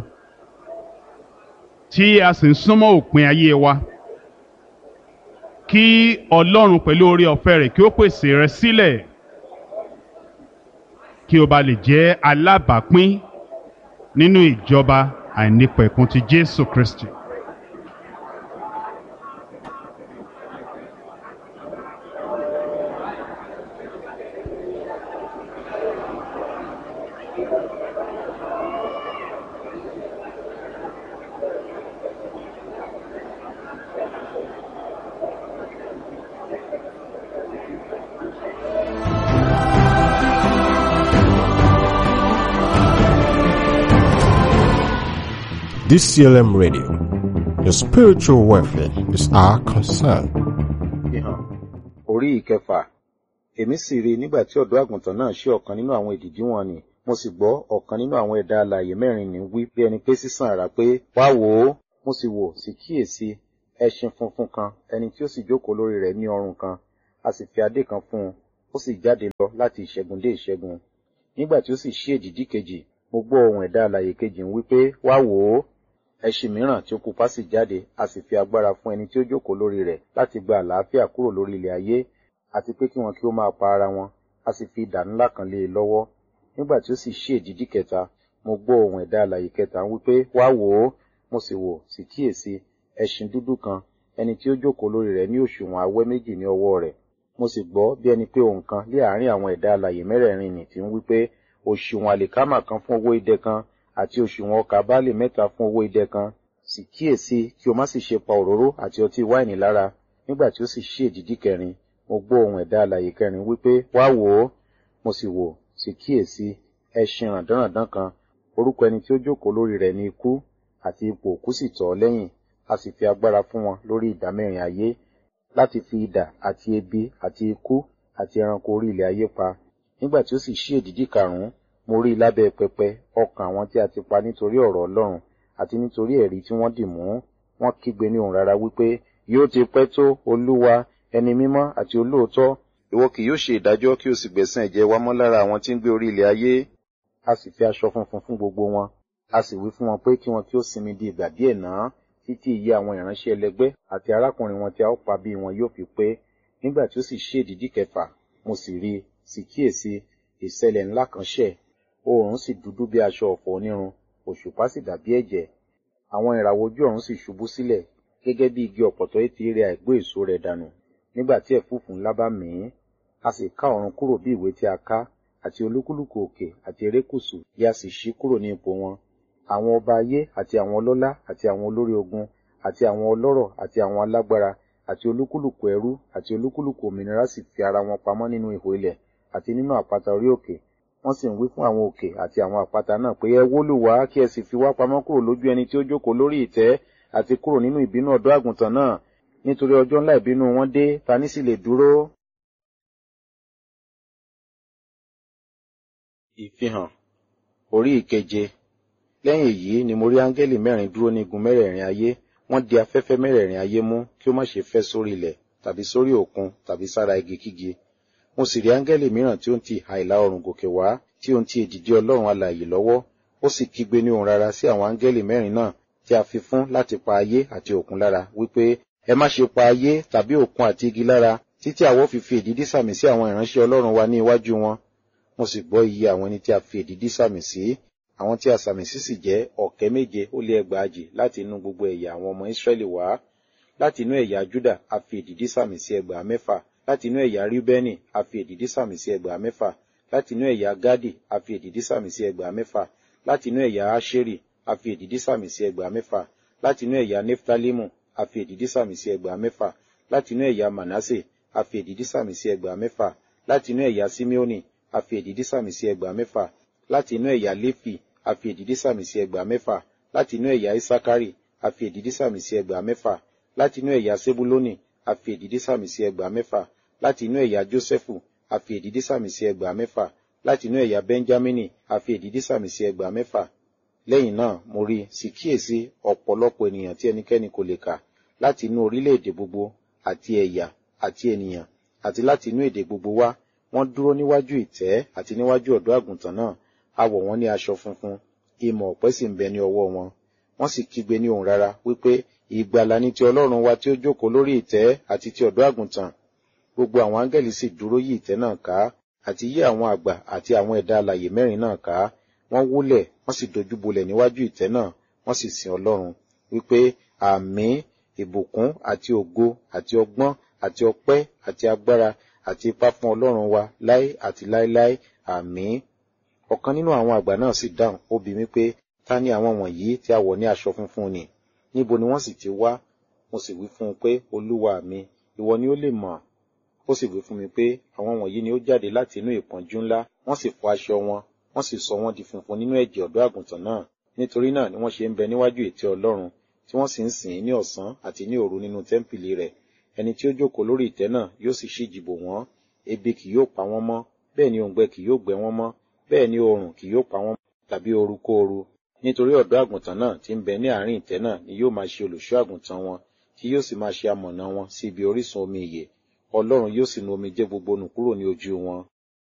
tí a sì ń súnmọ́ òpin ayé wa, kí Ọlọ́run pẹ̀lú oore ọ̀fẹ́ rẹ̀ kí ó pèsè rẹ sílẹ̀, kí o bá lè jẹ́ alábàápín nínú ìjọba àìnípẹ̀kun ti Jésù Kristi. D C L M Radio, your spiritual welfare is our concern. Ìhàn orí ìkẹfà. Èmi sì rí nígbà tí ọ̀dọ́ àgùntàn náà ṣí ọ̀kan nínú àwọn èdìdì wọn nì, mo sì gbọ́ ọ̀kan nínú àwọn ẹ̀dá alààyè mẹ́rin ní wí bí ẹni pé sísàn àrá pé, wá wò ó, mo sì wò sì kíyèsí, ẹṣin funfun kan, ẹni tí ó sì jókòó lórí rẹ̀ ní ọrùn kan, a sì fi adé kan fún un, ó sì jáde lọ láti ìṣẹ́gun dé ìṣẹ́gun. Nígbà tí ó sì ṣí èdìdí kejì, mo gbọ́ ohùn ẹ̀dá alààyè kejì ń wí pé, wá wò ó. Ẹṣin mìíràn tí ó pupa sì jáde, a sì fi agbára fún ẹni tí ó jókòó lórí rẹ̀ láti gba àlàáfíà kúrò lórí ilẹ̀ ayé, àti pé kí wọn kí ó máa pa ara wọn, a sì fi idà ńlá kan lé e lọ́wọ́. Nígbà tí ó sì ṣí èdìdí kẹta, mo gbọ́ ohùn ẹ̀dá alààyè kẹta ń wí pé, wá wò ó. Mo sì wò, sì kíyèsí, ẹṣin dúdú kan, ẹni tí ó jókòó lórí rẹ̀ ní òṣùwọ̀n awẹ́ méjì ní ọwọ́ rẹ̀. Mo sì gbọ́ bí ẹni pé ohùn kan lé àárín àwọn ẹ̀dá alààyè mẹ́rẹ̀ẹ̀rin nì tí ń wí pé, òṣùwọ̀n àlìkámà kan fún owó idẹ kan, àti òṣùwọ̀n ọkà báálì mẹ́ta fún owó idẹ kan. Sì kíyèsí, kí o má sì ṣe pa òróró àti ọtí wáìnì lára. Nígbà tí ó sì ṣí èdìdí kẹrin, mo gbọ́ ohùn ẹ̀dá alààyè kẹrin wí pé, wá wò ó. Mo sì wò, sì kíyèsí, ẹṣin ràndánràndán kan, orúkọ ẹni tí ó jókòó lórí rẹ̀ ni Ikú, àti ipò òkú sì tọ̀ ọ́ lẹ́yìn, a sì fi agbára fún wọn lórí ìdá mẹ́rin ayé, láti fi idà àti ebi àti ikú àti ẹranko orí ilẹ̀ ayé pa. Nígbà tí ó sì ṣí èdìdí karùn-ún, mo rí lábẹ́ pẹpẹ ọkàn àwọn tí a ti pa nítorí ọ̀rọ̀ Ọlọ́run àti nítorí ẹ̀rí tí wọ́n dì mú. Wọ́n kígbe ní ohùn rara wípé, yóò ti pẹ́ tó, Olúwa, ẹni mímọ́ àti olóòótọ́, ìwọ kì yóò ṣe ìdájọ́ kí o sì gbẹ̀san ẹ̀jẹ̀ wa mọ́ lára àwọn tí ń gbé orí ilẹ̀ ayé. A sì fi aṣọ funfun fún gbogbo wọn, a sì wí fún wọn pé kí wọn kí ó sinmi di ìgbà díẹ̀ náà, títí iye àwọn ìránṣẹ́ ẹlẹgbẹ́ àti arákùnrin wọn tí a ó pa bí wọn yóò fi pé. Nígbà tí ó sì ṣí èdìdí kẹfà, mo sì rí, sì kíyèsí, ìṣẹ̀lẹ̀ ńlá kan ṣẹ̀. Oòrùn sì dúdú bí aṣọ ọ̀fọ̀ onírun, òṣùpá sì dàbí ẹ̀jẹ̀. Àwọn ìràwọ̀ ojú ọ̀run sì ṣubú sílẹ̀, gẹ́gẹ́ bí igi ọ̀pọ̀tọ́ etí rẹ̀ àìgbó èso rẹ̀ dànù, nígbà tí ẹ̀fúùfù ńlá bá mì í. A sì ká ọ̀run kúrò bí ìwé tí a ká, àti olúkúlùkù òkè àti erékùṣù bí a sì ṣí kúrò ní ipò wọn. Àwọn ọba ayé àti àwọn ọlọ́lá àti àwọn olórí ogun àti àwọn ọlọ́rọ̀ àti àwọn alágbára àti olúkúlùkù ẹrú àti olúkúlùkù òmìnira sì fi ara wọn pamọ́ nínú ihò ilẹ̀ àti nínú àpáta orí òkè. Wọ́n sì ń wí fún àwọn òkè àti àwọn àpáta náà pé, ẹ wólù wá, kí ẹ sì fi wá pamọ́ kúrò lójú ẹni tí ó jókòó lórí ìtẹ́ àti kúrò nínú ìbínú ọ̀dọ́ àgùntàn náà, nítorí ọjọ́ ńlá ìbínú wọn dé, ta ní sì lè dúró? Ìfihàn orí ìkeje. Lẹ́yìn èyí ni mo rí áńgẹ́lì mẹ́rin dúró ní igun mẹ́rẹ̀ẹ̀rin ayé. Wọ́n di afẹ́fẹ́ mẹ́rẹ̀ẹ̀rin ayé mú, kí ó má ṣe fẹ́ sórí ilẹ̀ tàbí sórí òkun tàbí sára igi kígi. Mo sì rí áńgẹ́lì mìíràn tí ó ń ti ìhà ìlà oòrùn gòkè wá, tí ó ń ti èdìdí Ọlọ́run alààyè lọ́wọ́. Ó sì kígbe ní ohùn rara sí àwọn áńgẹ́lì mẹ́rin náà tí a fi fún láti pa ayé àti òkun lára, wípé, ẹ má ṣe pa ayé tàbí òkun àti igi lára, títí àwa ó fi fi èdìdí sàmì sí àwọn ìránṣẹ́ Ọlọ́run wa ní iwájú wọn. Mo sì gbọ́ iye àwọn ẹni tí a fi èdìdí sàmì sí. Àwọn tí a sàmì sí sì jẹ́ ọ̀kẹ́ méje ó lé ẹgbàajì láti inú gbogbo ẹ̀yà àwọn ọmọ Ísírẹ́lì wá. Láti inú ẹ̀yà Júdà a fi èdìdí sàmì sí ẹgbàá mẹ́fà. Láti inú ẹ̀yà Ríúbẹ́nì a fi èdìdí sàmì sí ẹgbàá mẹ́fà. Láti inú ẹ̀yà Gádì a fi èdìdí sàmì sí ẹgbàá mẹ́fà. Láti inú ẹ̀yà Áṣérì a fi èdìdí sàmì sí ẹgbàá mẹ́fà. Láti inú ẹ̀yà Néftálímù a fi èdìdí sàmì sí ẹgbàá mẹ́fà. Láti inú ẹ̀yà Mànásè a fi èdìdí sàmì sí ẹgbàá mẹ́fà. Láti inú ẹ̀yà Síméónì a fi èdìdí sàmì sí ẹgbàá mẹ́fà. Láti inú ẹ̀yà Léfì a fi èdìdí sàmì sí ẹgbàá mẹ́fà. Láti inú ẹ̀yà Ísákárì a fi èdìdí sàmì sí ẹgbàá mẹ́fà. Láti inú ẹ̀yà Sébúlónì a fi èdìdí sàmì sí ẹgbàá mẹ́fà. Láti inú ẹ̀yà Jósẹ́fù a fi èdìdí sàmì sí ẹgbàá mẹ́fà. Láti inú ẹ̀yà Bẹ́ńjámínì a fi èdìdí sàmì sí ẹgbàá mẹ́fà. Lẹ́yìn náà mo rí, sì kíyèsí, ọ̀pọ̀lọpọ̀ ènìyàn tí ẹnikẹ́ni kò lè kà, láti inú orílẹ̀-èdè gbogbo àti ẹ̀yà àti ènìyàn àti láti inú èdè gbogbo wá. Wọ́n dúró níwájú ìtẹ́ àti níwájú ọ̀dọ́ àgùntàn náà. A wọ̀ wọ́n ní aṣọ funfun, ìmọ̀ ọ̀pẹ sì ń bẹ ní ọwọ́ wọn. Wọ́n sì kígbe ní ohùn rara wípé, ìgbàlà ni ti Ọlọ́run wa tí ó jókòó lórí ìtẹ́ àti ti ọ̀dọ́ àgùntàn. Gbogbo àwọn áńgẹ́lì sì dúró yí ìtẹ́ náà ká, àti yí àwọn àgbà àti àwọn ẹ̀dá alààyè mẹ́rin náà ká. Wọ́n wólẹ̀, wọ́n sì dojúbolẹ̀ níwájú ìtẹ́ náà, wọ́n sì sin Ọlọ́run, wípé, àmín, ìbùkún àti ògo àti ọgbọ́n àti ọpẹ́ àti agbára àti ipá fún Ọlọ́run wa láé àti láéláé, àmín. Ọ̀kan nínú àwọn àgbà náà sì dáhùn, ó bi mí pé, ta ni àwọn wọ̀nyí tí a wọ̀ ní aṣọ funfun nì? Níbo ni wọ́n sì ti wá? Mo sì wí fún un pé, Olúwa mi, ìwọ ni ó lè mọ̀. Ó sì wí fún mi pé, àwọn wọ̀nyí ni ó jáde láti inú ìpọ́njú ńlá, wọ́n sì fọ aṣọ wọn, wọ́n sì sọ wọ́n di funfun nínú ẹ̀jẹ̀ ọ̀dọ́ àgùntàn náà. Nítorí náà ni wọ́n ṣe ń bẹ níwájú ìtẹ́ Ọlọ́run, tí wọ́n sì ń sìn ín ní ọ̀sán àti ní òru nínú tẹ́ḿpìlì rẹ̀. Ẹni tí ó jókòó lórí ìtẹ́ náà yóò sì ṣíji bò wọ́n. Ebi kì yóò pa wọ́n mọ́, bẹ́ẹ̀ ni òǹgbẹ kì yóò gbẹ wọ́n mọ́, bẹ́ẹ̀ ni oòrùn kì yóò pa wọ́n tàbí orukóoru. Nítorí ọ̀dọ́ àgùntàn náà tí ń bẹ ní àárín ìtẹ́ náà ni yóò máa ṣe olùṣọ́ àgùntàn wọn, tí yóò sì máa ṣe amọ̀nà wọn sí ibi orísun omi ìyè. Ọlọ́run yóò sì nu omijé gbogbo nù kúrò ní ojú wọn.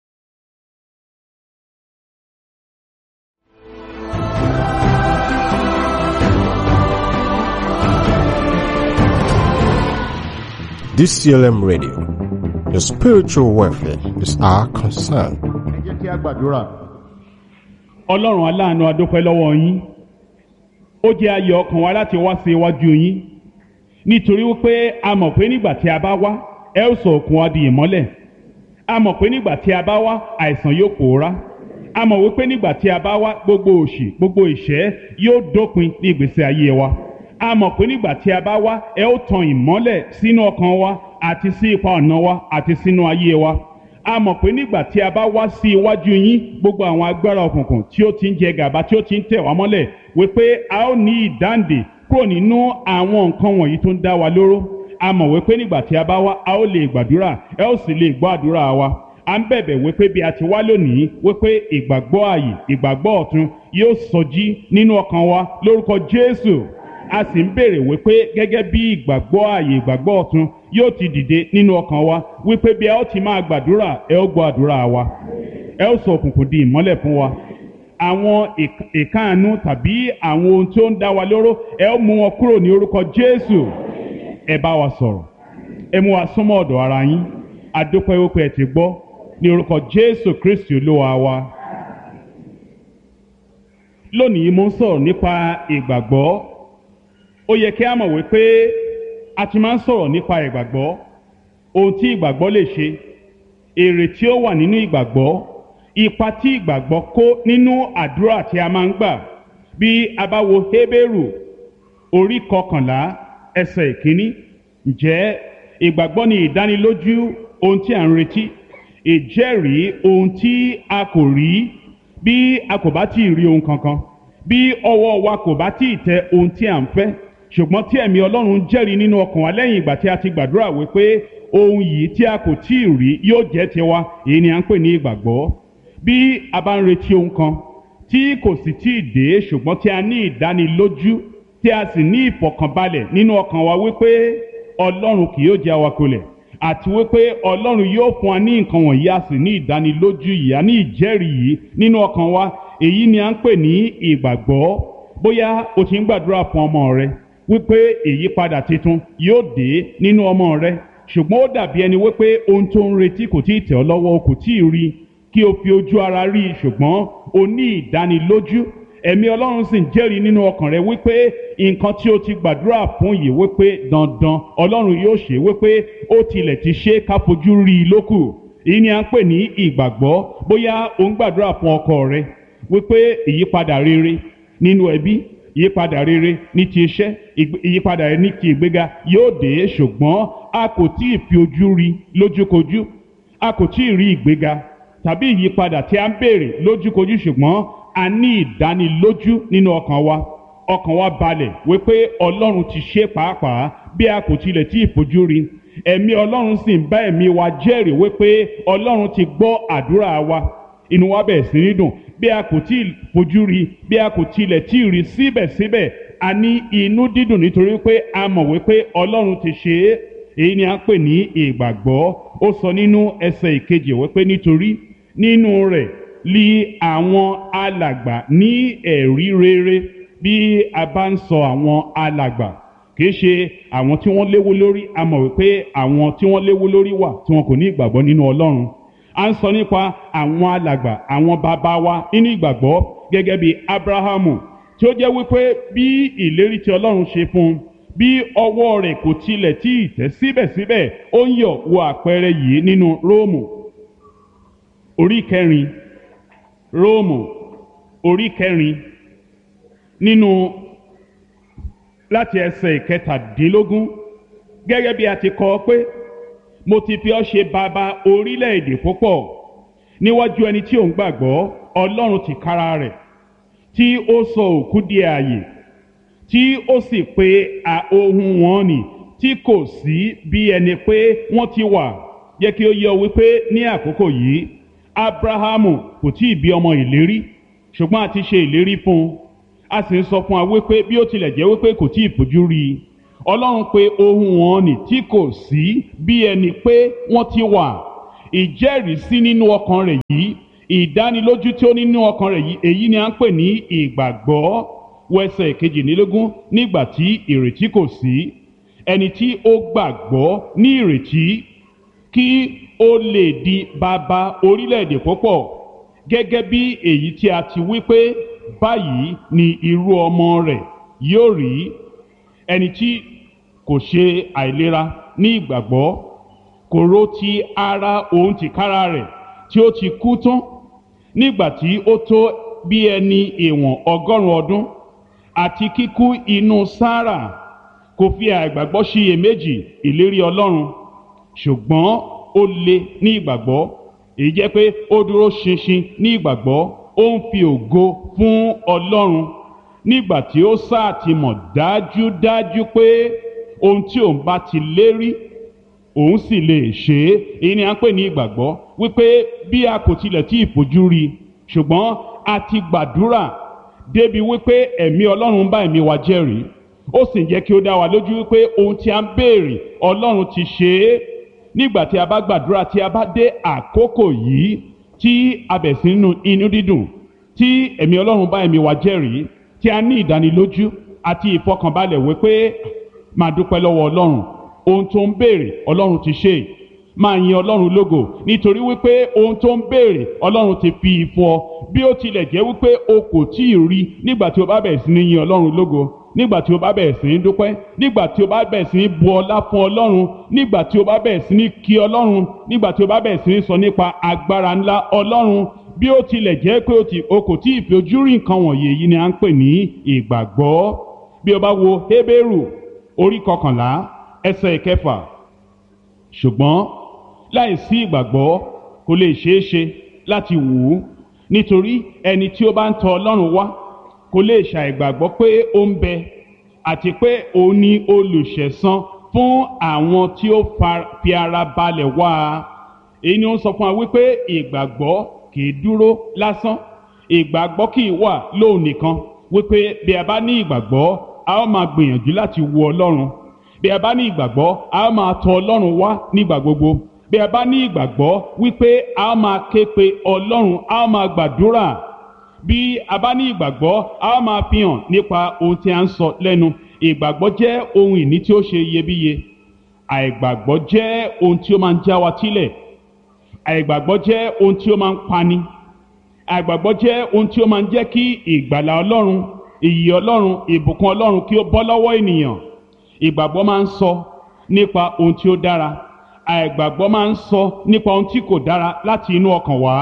D C L M Radio, your spiritual welfare is our concern. Ẹ jẹ́ kí a gbàdúrà. Ọlọ́run aláàánú, a dúpẹ́ lọ́wọ́ yín. Ó jẹ́ ayọ̀ ọkàn wa láti wá sí iwájú yín. Nítorí wípé a mọ̀ pé nígbà tí a bá wá, ẹ ó sọ òkun wa di ìmọ́lẹ̀. A mọ̀ pé nígbà tí a bá wá, àìsàn yóò pòórá. A mọ̀ wípé nígbà tí a bá wá, gbogbo òṣì, gbogbo ìṣẹ́ yóò dópin ní ìgbésí ayé wa. A mọ̀ pé nígbà tí a bá wá, ẹ ó tan ìmọ́lẹ̀ sínú ọkàn wa àti sí ipa ọ̀nà wa àti sínú ayé wa. A mọ̀ pé nígbà tí a bá wá sí iwájú yín, gbogbo àwọn agbára òkùnkùn tí ó ti ń jẹ gàba, tí ó ti ń tẹ̀ wá mọ́lẹ̀, wípé a ó ní ìdáǹdè kúrò nínú àwọn nǹkan wọ̀nyí tó ń dá wa lóró. A mọ̀ wípé nígbà tí a bá wá, a ó lè gbàdúrà, ẹ ó sì lè gbọ́ àdúrà wa. À ń bẹ̀bẹ̀ wípé bí a ti wá lónìí, wípé ìgbàgbọ́ ààyè, ìgbàgbọ́ ọ̀tun yóò sọjí nínú ọkàn wa lórúkọ Jésù. A sì ń béèrè wípé gẹ́gẹ́ bí ìgbàgbọ́ ààyè, ìgbàgbọ́ ọ̀tun yóò ti dìde nínú ọkàn wa, wípé bí a ó ti máa gbàdúrà, ẹ ó gbọ́ àdúrà wa. Ẹ ó sọ òkùnkùn di ìmọ́lẹ̀ fún wa. Àwọn ìkáàánú tàbí àwọn ohun tí ó ń dá wa lóró, ẹ ó mú wọn kúrò ní orúkọ Jésù. Ẹ bá wa sọ̀rọ̀. Ẹ mú wa súnmọ́ ọ̀dọ̀ ara yín. A dúpẹ́ wípé ẹ ti gbọ́ ní orúkọ Jésù Kristi Olúwa wa. Lónìí mo ń sọ̀rọ̀ nípa ìgbàgbọ́. Ó yẹ kí a mọ̀ wípé a ti máa ń sọ̀rọ̀ nípa ìgbàgbọ́, ohun tí ìgbàgbọ́ lè ṣe, èrè tí ó wà nínú ìgbàgbọ́, ipa tí ìgbàgbọ́ kó nínú àdúrà tí a máa ń gbà. Bí a bá wo Hébérù orí kọkànlá ẹsẹ̀ ìkíní, ǹjẹ́ ìgbàgbọ́ ni ìdánilójú ohun tí à ń retí, ìjẹ́rìí ohun tí a kò rí. Bí a kò bá tí ì rí ohun kankan, bí ọwọ́ wa kò bá tí ì tẹ ohun tí à ń fẹ́, ṣùgbọ́n tí ẹ̀mí Ọlọ́run jẹ́rìí nínú ọkàn wa lẹ́yìn ìgbà tí a ti gbàdúrà wípé ohun yìí tí a kò tí ì rí yóò jẹ́ tiwa, èyí ni à ń pè ní ìgbàgbọ́. Bí a bá ń retí ohun kan tí kò sì tí ì dé, ṣùgbọ́n tí a ní ìdánilójú, tí a sì ní ìfọ̀kànbalẹ̀ nínú ọkàn wa wípé Ọlọ́run kì yóò jẹ́ àwakọ̀lẹ̀, àti wípé Ọlọ́run yóò fún wa ní nǹkan wọ̀nyí, a sì ní ìdánilójú yìí, a ní ìjẹ́rìí yìí nínú ọkàn wa, èyí ni à ń pè ní ìgbàgbọ́. Bóyá o ti ń gbàdúrà fún ọmọ rẹ wípé ìyípadà tuntun yóò dé nínú ọmọ rẹ, ṣùgbọ́n ó dàbí ẹni wípé ohun tó ń retí kò tí ì tẹ̀ ọ́ lọ́wọ́, kò tí ì rí, kí o fi ojú ara rí, ṣùgbọ́n o ní ìdánilójú. Ẹ̀mí Ọlọ́run sì ń jẹ́rìí nínú ọkàn rẹ wípé nǹkan tí o ti gbàdúrà fún yìí wípé dandan Ọlọ́run yóò ṣe, wípé ó tilẹ̀ ti ṣe ká fojú rí i lókù. Èyí ni à ń pè ní ìgbàgbọ́. Bóyá o ń gbàdúrà fún ọkọ rẹ wípé ìyípadà rere nínú ẹbí, ìyípadà rere ní ti iṣẹ́, ìyípadà rere ní ti ìgbéga yóò dé, ṣùgbọ́n a kò tí ì fi ojú rí lójúkojú, a kò tí ì rí ìgbéga tàbí ìyípadà tí a ń béèrè lójúkojú, ṣùgbọ́n a ní ìdánilójú nínú ọkàn wa. Ọkàn wa balẹ̀ wípé Ọlọ́run ti ṣe pàápàá bí a kò tilẹ̀ tí ì fojú rí. Ẹ̀mí Ọlọ́run sì ń bá ẹ̀mí wa jẹ́rìí wípé Ọlọ́run ti gbọ́ àdúrà wa. Inú wa bẹ̀rẹ̀ sí ní dùn. Bí a kò tí ì fojú rí, bí a kò tilẹ̀ tí ì rí, síbẹ̀síbẹ̀ a ní inú dídùn nítorí pé a mọ̀ wípé Ọlọ́run ti ṣe é. Èyí ni a ń pè ní ìgbàgbọ́. Ó sọ nínú ẹsẹ̀ ìkejì wípé nítorí nínú rẹ̀ li àwọn alàgbà ní ẹ̀rí rere. Bí a bá ń sọ àwọn alàgbà, kìí ṣe àwọn tí wọ́n léwó lórí. A mọ̀ wípé àwọn tí wọ́n léwó lórí wà tí wọn kò ní ìgbàgbọ́ nínú Ọlọ́run. A ń sọ nípa àwọn alàgbà, àwọn bàbá wa nínú ìgbàgbọ́, gẹ́gẹ́ bí Ábúráhámù, tí ó jẹ́ wípé bí ìlérí tí Ọlọ́run ṣe fún un, bí ọwọ́ rẹ̀ kò tilẹ̀ tí ì tẹ̀, síbẹ̀síbẹ̀ ó ń yọ̀ wo àpẹẹrẹ yìí nínú Róòmù orí kẹrin. Róòmù orí kẹrin nínú láti ẹsẹ̀ ìkẹtàdínlógún, gẹ́gẹ́ bí a ti kọ pé mo ti fi ọ́ ṣe bàbá orílẹ̀-èdè púpọ̀ níwájú ẹni tí ò ń gbàgbọ́, Ọlọ́run tìkára rẹ̀, tí ó sọ òkú di ààyè, tí ó sì pe ohun wọn nì tí kò sí bí ẹni pé wọ́n ti wà. Jẹ́ kí ó yé ọ wípé ní àkókò yìí Ábúráhámù kò tí ì bí ọmọ ìlérí, ṣùgbọ́n a ti ṣe ìlérí fún un. A sì ń sọ fún wa wípé bí ó tilẹ̀ jẹ́ wípé kò tí ì fojú rí i, Ọlọ́run pè ohun wọn nì tí kò sí bí ẹni pé wọ́n ti wà. Ìjẹ́rìísí nínú ọkàn rẹ̀ yìí, ìdánilójú tí ó nínú ọkàn rẹ̀ yìí, èyí ni à ń pè ní ìgbàgbọ́. Wẹsẹ̀ kejìlélógún, nígbà tí ìrètí kò sí, ẹni tí ó gbàgbọ́ ní ìrètí kí ó lè di bàbá orílẹ̀-èdè púpọ̀, gẹ́gẹ́ bí èyí tí a ti wí pé báyìí ni irú ọmọ rẹ̀ yóò rí. Ẹni tí kò ṣe àìlera ní ìgbàgbọ́, kò rò ti ara òun tìkára rẹ̀ tí ó ti kú tán nígbà tí ó tó bí ẹni ìwọ̀n ọgọ́rùn-ún ọdún, àti kíkú inú Sárà kò fi àìgbàgbọ́ ṣiyèméjì ìlérí Ọlọ́run, ṣùgbọ́n ó le ní ìgbàgbọ́, èyí jẹ́ pé ó dúró ṣinṣin ní ìgbàgbọ́, ó ń fi ògo fún Ọlọ́run nígbà tí ó sáà ti mọ̀ dájúdájú pé ohun tí òun bá ti lérí òun sì lè ṣe é. Èyí ni à ń pè ní ìgbàgbọ́, wípé bí a kò tilẹ̀ tí ì fojú rí, ṣùgbọ́n a ti gbàdúrà débi wípé ẹ̀mí Ọlọ́run bá ẹ̀mí wa jẹ́rìí, ó sì ń jẹ́ kí ó dá wa lójú wípé ohun tí a ń béèrè Ọlọ́run ti ṣe é. Nígbà tí a bá gbàdúrà, tí a bá dé àkókò yìí tí a bẹ̀ sí nínú inú dídùn, tí ẹ̀mí Ọlọ́run bá ẹ̀mí wa jẹ́rìí, tí a ní ìdánilójú àti ìfọkànbalẹ̀ wípé máa dúpẹ́ lọ́wọ́ Ọlọ́run, ohun tó ń béèrè Ọlọ́run ti ṣe. Máa yin Ọlọ́run lógo nítorí wípé ohun tó ń béèrè Ọlọ́run ti fi fún ọ, bí ó tilẹ̀ jẹ́ wípé o kò tí ì rí nígbà tí o bá bẹ̀rẹ̀ sí ní yin Ọlọ́run lógo, nígbà tí o bá bẹ̀rẹ̀ sí ní dúpẹ́, nígbà tí o bá bẹ̀rẹ̀ sí ní bu ọlá fún Ọlọ́run, nígbà tí o bá bẹ̀rẹ̀ sí ní kí Ọlọ́run, nígbà tí o bá bẹ̀rẹ̀ sí ní sọ nípa agbára ńlá Ọlọ́run, bí ó tilẹ̀ jẹ́ pé o kò tí ì fi ojú rí nǹkan wọ̀nyí, èyí ni à ń pè ní ìgbàgbọ́. Bí o bá wo Hébérù orí kọkànlá ẹsẹ̀ ìkẹfà, ṣùgbọ́n láìsí ìgbàgbọ́ kò lè ṣeé ṣe láti wù ú, nítorí ẹni tí ó bá ń tọ̀ Ọlọ́run wá kò lè ṣàìgbàgbọ́ pé ó ń bẹ, àti pé òun ni olùṣẹ̀san fún àwọn tí ó fi ara balẹ̀ wá a. Èyí ni ó ń sọ fún wa wípé ìgbàgbọ́ kì í dúró lásán, ìgbàgbọ́ kì í wà lóun nìkan, wípé bí a bá ní ìgbàgbọ́ a ó máa gbìyànjú láti wo Ọlọ́run, bí a bá ní ìgbàgbọ́ a ó máa tọ̀ Ọlọ́run wá nígbà gbogbo, bí a bá ní ìgbàgbọ́ wípé a ó máa ké pe Ọlọ́run, a ó máa gbàdúrà, bí a bá ní ìgbàgbọ́ a ó máa fi hàn nípa ohun tí a ń sọ lẹ́nu. Ìgbàgbọ́ jẹ́ ohun ìní tí ó ṣe iyebíye. Àìgbàgbọ́ jẹ́ ohun tí ó máa ń já wa sílẹ̀. Àìgbàgbọ́ jẹ́ ohun tí ó máa ń pani. Àìgbàgbọ́ jẹ́ ohun tí ó máa ń jẹ́ kí ìgbàlà Ọlọ́run, ìyè Ọlọ́run, ìbùkún Ọlọ́run kí ó bọ́ lọ́wọ́ ènìyàn. Ìgbàgbọ́ máa ń sọ nípa ohun tí ó dára. Àìgbàgbọ́ máa ń sọ nípa ohun tí kò dára láti inú ọkàn wá.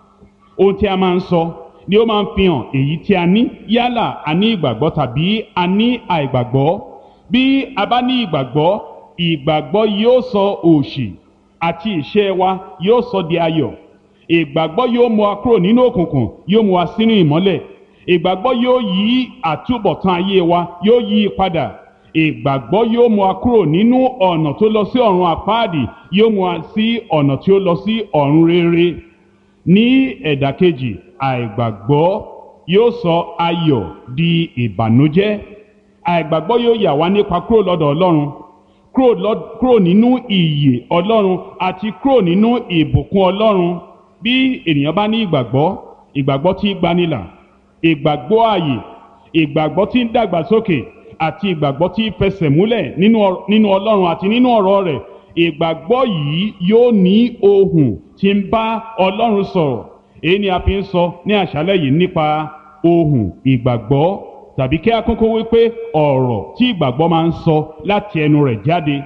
Ohun tí a máa ń sọ ni ó máa ń fi hàn èyí tí a ní, yálà a ní ìgbàgbọ́ tàbí a ní àìgbàgbọ́. Bí a bá ní ìgbàgbọ́, ìgbàgbọ́ yóò sọ òṣì àti ìṣẹ́ wa yóò sọ di ayọ̀. Ìgbàgbọ́ yóò mú wa kúrò nínú òkùnkùn, yóò mú wa sínú ìmọ́lẹ̀. Ìgbàgbọ́ yóò yí àtúbọ̀tán ayé wa, yóò yí i padà. Ìgbàgbọ́ yóò mú wa kúrò nínú ọ̀nà tó lọ sí ọ̀run àpáàdì, yóò mú wa sí ọ̀nà tí ó lọ sí ọ̀run rere. Ní ẹ̀dà kejì, àìgbàgbọ́ yóò sọ ayọ̀ di ìbànújẹ́. Àìgbàgbọ́ yóò yà wá nípa kúrò lọ́dọ̀ Ọlọ́run, kúrò lọ- kúrò nínú ìyè Ọlọ́run àti kúrò nínú ìbùkún Ọlọ́run. Bí ènìyàn bá ní ìgbàgbọ́, ìgbàgbọ́ tí gbanilà, ìgbàgbọ́ ààyè, ìgbàgbọ́ tí ń dàgbàsókè àti ìgbàgbọ́ tí fẹsẹ̀ múlẹ̀ nínú ọ- nínú Ọlọ́run àti nínú ọ̀rọ̀ rẹ̀, ìgbàgbọ́ yìí yóò ní ohùn tí ń bá Ọlọ́run sọ̀rọ̀. Èyí ni a fi ń sọ ní àṣálẹ́ yìí nípa ohùn ìgbàgbọ́, tàbí kí a kúkú wípé ọ̀rọ̀ tí ìgbàgbọ́ máa ń sọ láti ẹnu rẹ̀ jáde.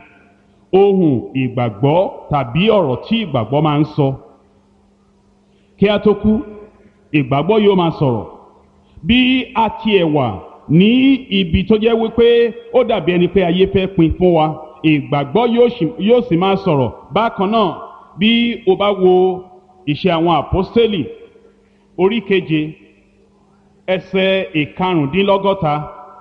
Ohùn ìgbàgbọ́ tàbí ọ̀rọ̀ tí ìgbàgbọ́ máa ń sọ. Kí a tó kú, ìgbàgbọ́ yóò máa sọ̀rọ̀. Bí a tiẹ̀ wà ní ibi tó jẹ́ wípé ó dàbí ẹni pé ayé fẹ́ pin fún wa, ìgbàgbọ́ yóò sì- yóò sì máa sọ̀rọ̀. Bákan náà, bí o bá wo Iṣẹ́ àwọn Àpọ́stélì orí keje ẹsẹ̀ ìkarùndínlọ́gọ́ta.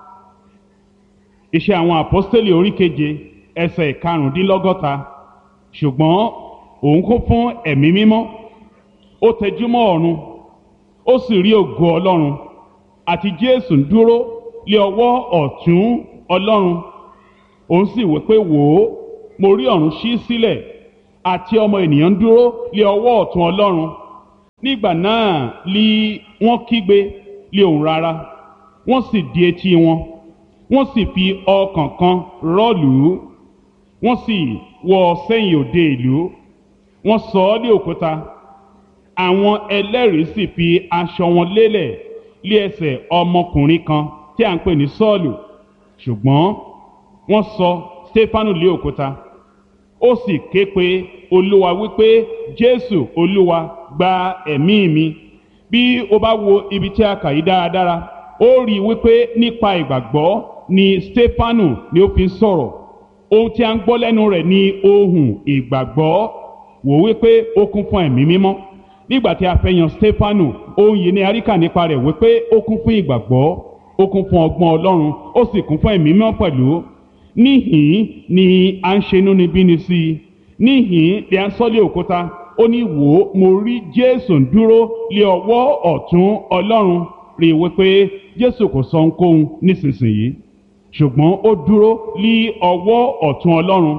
Iṣẹ́ àwọn Àpọ́stélì orí keje ẹsẹ̀ ìkarùndínlọ́gọ́ta. Ṣùgbọ́n òun kún fún ẹ̀mí mímọ́, ó tẹjúmọ́ ọ̀run, ó sì rí ògo Ọlọ́run àti Jésù ń dúró lé ọwọ́ ọ̀tún Ọlọ́run. òun sì wí pé wò ó, mo rí ọ̀run ṣí sílẹ̀ àti ọmọ ènìyàn ń dúró lé ọwọ́ ọ̀tún Ọlọ́run. Nígbà náà li wọ́n kígbe lé ohùn rara, wọ́n sì di etí wọn, wọ́n sì fi ọkàn kan rọ́ọ̀lù ú, wọ́n sì wọ́ ọ sẹ́yìn òde ìlú, wọ́n sọ ọ́ lé òkúta. Àwọn ẹlẹ́rìí sì fi aṣọ wọn lélẹ̀ lé ẹsẹ̀ ọmọkùnrin kan tí à ń pè ní Sọ́ọ̀lù, ṣùgbọ́n wọ́n sọ Stefanu lé òkúta. Ó sì ké pe Olúwa wípé, Jésù Olúwa, gba ẹ̀mí mi. Bí o bá wo ibi tí a kà yí dáradára, ó rí i wípé nípa ìgbàgbọ́ ni Stefanu ni ó fi ń sọ̀rọ̀. Ohun tí a ń gbọ́ lẹ́nu rẹ̀ ni ohùn ìgbàgbọ́. Wò wípé ó kún fún ẹ̀mí mímọ́. Nígbà tí a fẹ́ yan Stefanu, ohun yìí ni a rí kà nípa rẹ̀ wípé ó kún fún ìgbàgbọ́, ó kún fún ọgbọ́n Ọlọ́run, ó sì kún fún ẹ̀mí mímọ́ pẹ̀lú. Níhìn ni à ń ṣe inúnibíni sí i. Níhìn ni à ń sọ lé òkúta. Ó ní wò ó, mo rí Jésù ń dúró lé ọwọ́ ọ̀tún Ọlọ́run. Rí i wípé Jésù kò sọ ohunkóhun nísinsìnyí, ṣùgbọ́n ó dúró lé ọwọ́ ọ̀tún Ọlọ́run.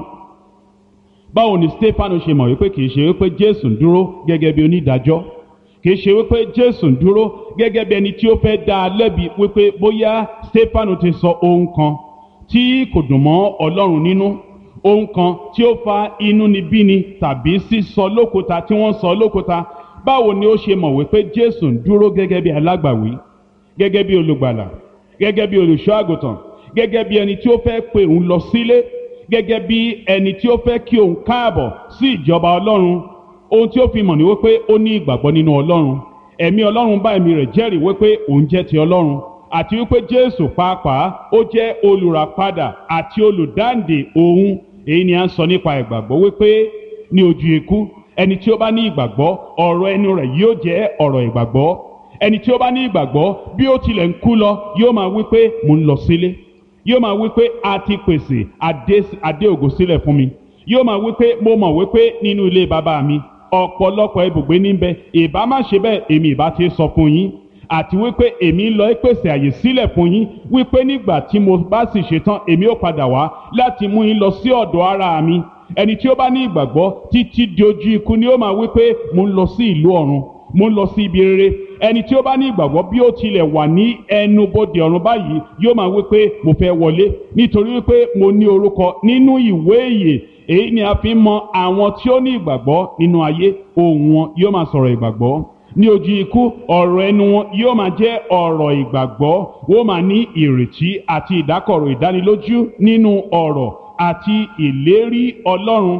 Báwo ni Stefanu ṣe mọ̀ wípé kìí ṣe wípé Jésù ń dúró gẹ́gẹ́ bí onídàájọ́, kìí ṣe wípé Jésù ń dúró gẹ́gẹ́ bí ẹni tí ó fẹ́ dá a lẹ́bi wípé bóyá Stefanu ti sọ ohun kan tí kò dùn mọ́ Ọlọ́run nínú, ohun kan tí ó fa inúnibíni tàbí sísọ lókúta tí wọ́n sọ lókúta. Báwo ni ó ṣe mọ̀ wípé Jésù ń dúró gẹ́gẹ́ bí alágbàwí, gẹ́gẹ́ bí olùgbàlà, gẹ́gẹ́ bí olùṣọ́ àgùntàn, gẹ́gẹ́ bí ẹni tí ó fẹ́ pè òun lọ sílé, gẹ́gẹ́ bí ẹni tí ó fẹ́ kí òun káàbọ̀ sí ìjọba Ọlọ́run? Ohun tí ó fi mọ̀ ní wípé ó ní ìgbàgbọ́ nínú Ọlọ́run. Ẹ̀mí Ọlọ́run bá ẹ̀mí rẹ̀ jẹ́rìí wípé òun jẹ́ ti Ọlọ́run, àti wípé Jésù pàápàá ó jẹ́ olùràpadà àti olùdáǹdè òun. Èyí ni à ń sọ nípa ìgbàgbọ́ wípé ní ojú ikú, ẹni tí ó bá ní ìgbàgbọ́, ọ̀rọ̀ ẹnu rẹ̀ yóò jẹ́ ọ̀rọ̀ ìgbàgbọ́. Ẹni tí ó bá ní ìgbàgbọ́, bí ó tilẹ̀ ń kú lọ, yóò máa wípé mo ń lọ sílé. Yóò máa wípé a ti pèsè adé ògo sílẹ̀ fún mi. Yóò máa wípé mo mọ̀ wípé nínú ilé bàbá mi ọ̀pọ̀lọpọ̀ ibùgbé níbẹ̀, ìbá má ṣe bẹ́ẹ̀ èmi ìbá ti sọ fún yín. Àti wípé èmi ń lọ pèsè àyè sílẹ̀ fún yín, wípé nígbà tí mo bá sì ṣetán èmi ó padà wá láti mú yín lọ sí ọ̀dọ̀ ara mi. Ẹni tí ó bá ní ìgbàgbọ́ títí di ojú ikú ni ó máa wípé mo ń lọ sí ìlú ọ̀run, mo ń lọ sí ibi rere. Ẹni tí ó bá ní ìgbàgbọ́ bí ó tilẹ̀ wà ní ẹnu bodè ọ̀run báyìí yóò máa wípé mo fẹ́ wọlé, nítorí wípé mo ní orúkọ nínú ìwé ìyè. Èyí ni a fi ń mọ àwọn tí ó ní ìgbàgbọ́ nínú ayé. Ohùn wọn yóò máa sọ̀rọ̀ ìgbàgbọ́. Ní ojú ikú, ọ̀rọ̀ ẹnu wọn yóò máa jẹ́ ọ̀rọ̀ ìgbàgbọ́. Wọ́n máa ní ìrètí àti ìdákọ̀ró ìdánilójú nínú ọ̀rọ̀ àti ìlérí Ọlọ́run.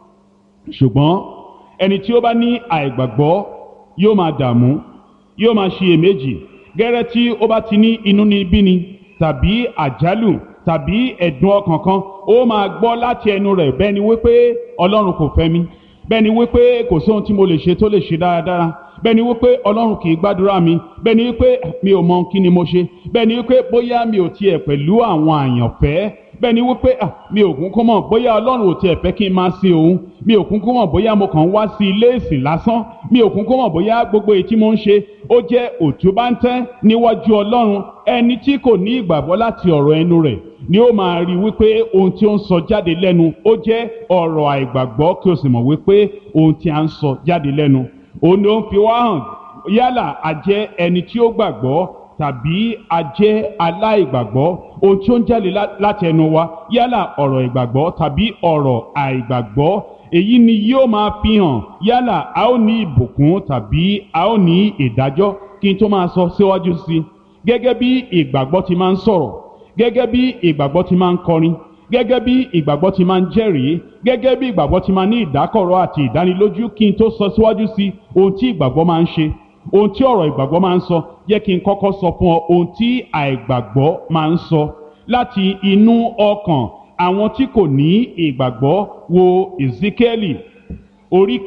Ṣùgbọ́n ẹni tí ó bá ní àìgbàgbọ́ yóò máa dààmú, yóò máa ṣiyèméjì. Gẹ́rẹ́ tí ó bá ti ní inúnibíni tàbí àjálù tàbí ẹ̀dùn ọkàn kan, ó máa gbọ́ láti ẹnu rẹ̀ bẹ́ẹ̀ ni wípé Ọlọ́run kò fẹ́ mi, bẹ́ẹ̀ ni wípé kò sóhun tí mo lè ṣe tó lè ṣe dáradára, bẹ́ẹ̀ ni wípé Ọlọ́run kì í gbàdúrà mi, bẹ́ẹ̀ ni wípé mi ò mọ kí ni mo ṣe, bẹ́ẹ̀ ni wípé bóyá mi ò tiẹ̀ pẹ̀lú àwọn àyànfẹ́, bẹ́ẹ̀ ni wípé ah mi ò kúnkún mọ̀ bóyá Ọlọ́run ò tiẹ̀ fẹ́ kí n máa sin òun, mi ò kúnkún mọ̀ bóyá mo kàn ń wá sí ilé ìsìn lásán, mi ò kúnkún mọ̀ bóyá gbogbo èyí tí mo ń ṣe ó jẹ́ òtúbáńtẹ́ níwájú Ọlọ́run. Ẹni tí kò ní ìgbàgbọ́ láti ọ̀rọ̀ ẹnu rẹ̀ ni ó máa rí wípé ohun tí ó ń sọ jáde lẹ́nu ó jẹ́ ọ̀rọ̀ àìgbàgbọ́, kí o sì mọ̀ wípé ohun tí a ń sọ jáde lẹ́nu òun ni ó ń fi wá hàn yálà a jẹ́ ẹni tí ó gbàgbọ́ tàbí a jẹ́ aláìgbàgbọ́. Ohun tí ó ń jáde láti ẹnu wa yálà ọ̀rọ̀ ìgbàgbọ́ tàbí ọ̀rọ̀ àìgbàgbọ́, èyí ni yóò máa fi hàn yálà a ó ní ìbùkún tàbí a ó ní ìdájọ́. Kí n tó máa sọ síwájú sí i, gẹ́gẹ́ bí ìgbàgbọ́ ti máa ń sọ̀rọ̀, gẹ́gẹ́ bí ìgbàgbọ́ ti máa ń kọrin, gẹ́gẹ́ bí ìgbàgbọ́ ti máa ń jẹ́rìí, gẹ́gẹ́ bí ìgbàgbọ́ ti máa ní ìdákọ̀ró àti ìdánilójú, kí n tó sọ síwájú sí ohun tí ìgbàgbọ́ máa ń ṣe, ohun tí ọ̀rọ̀ ìgbàgbọ́ máa ń sọ, jẹ́ kí n kọ́kọ́ sọ fún ọ ohun tí àìgbàgbọ́ máa ń sọ láti inú ọkàn àwọn tí kò ní ìgbàgbọ́. Wo Èsíkíẹ́lì orí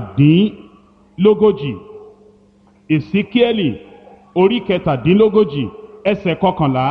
kẹtàdínlógójì, Èsíkíẹ́lì orí kẹtàdínlógójì ẹsẹ̀ kọkànlá.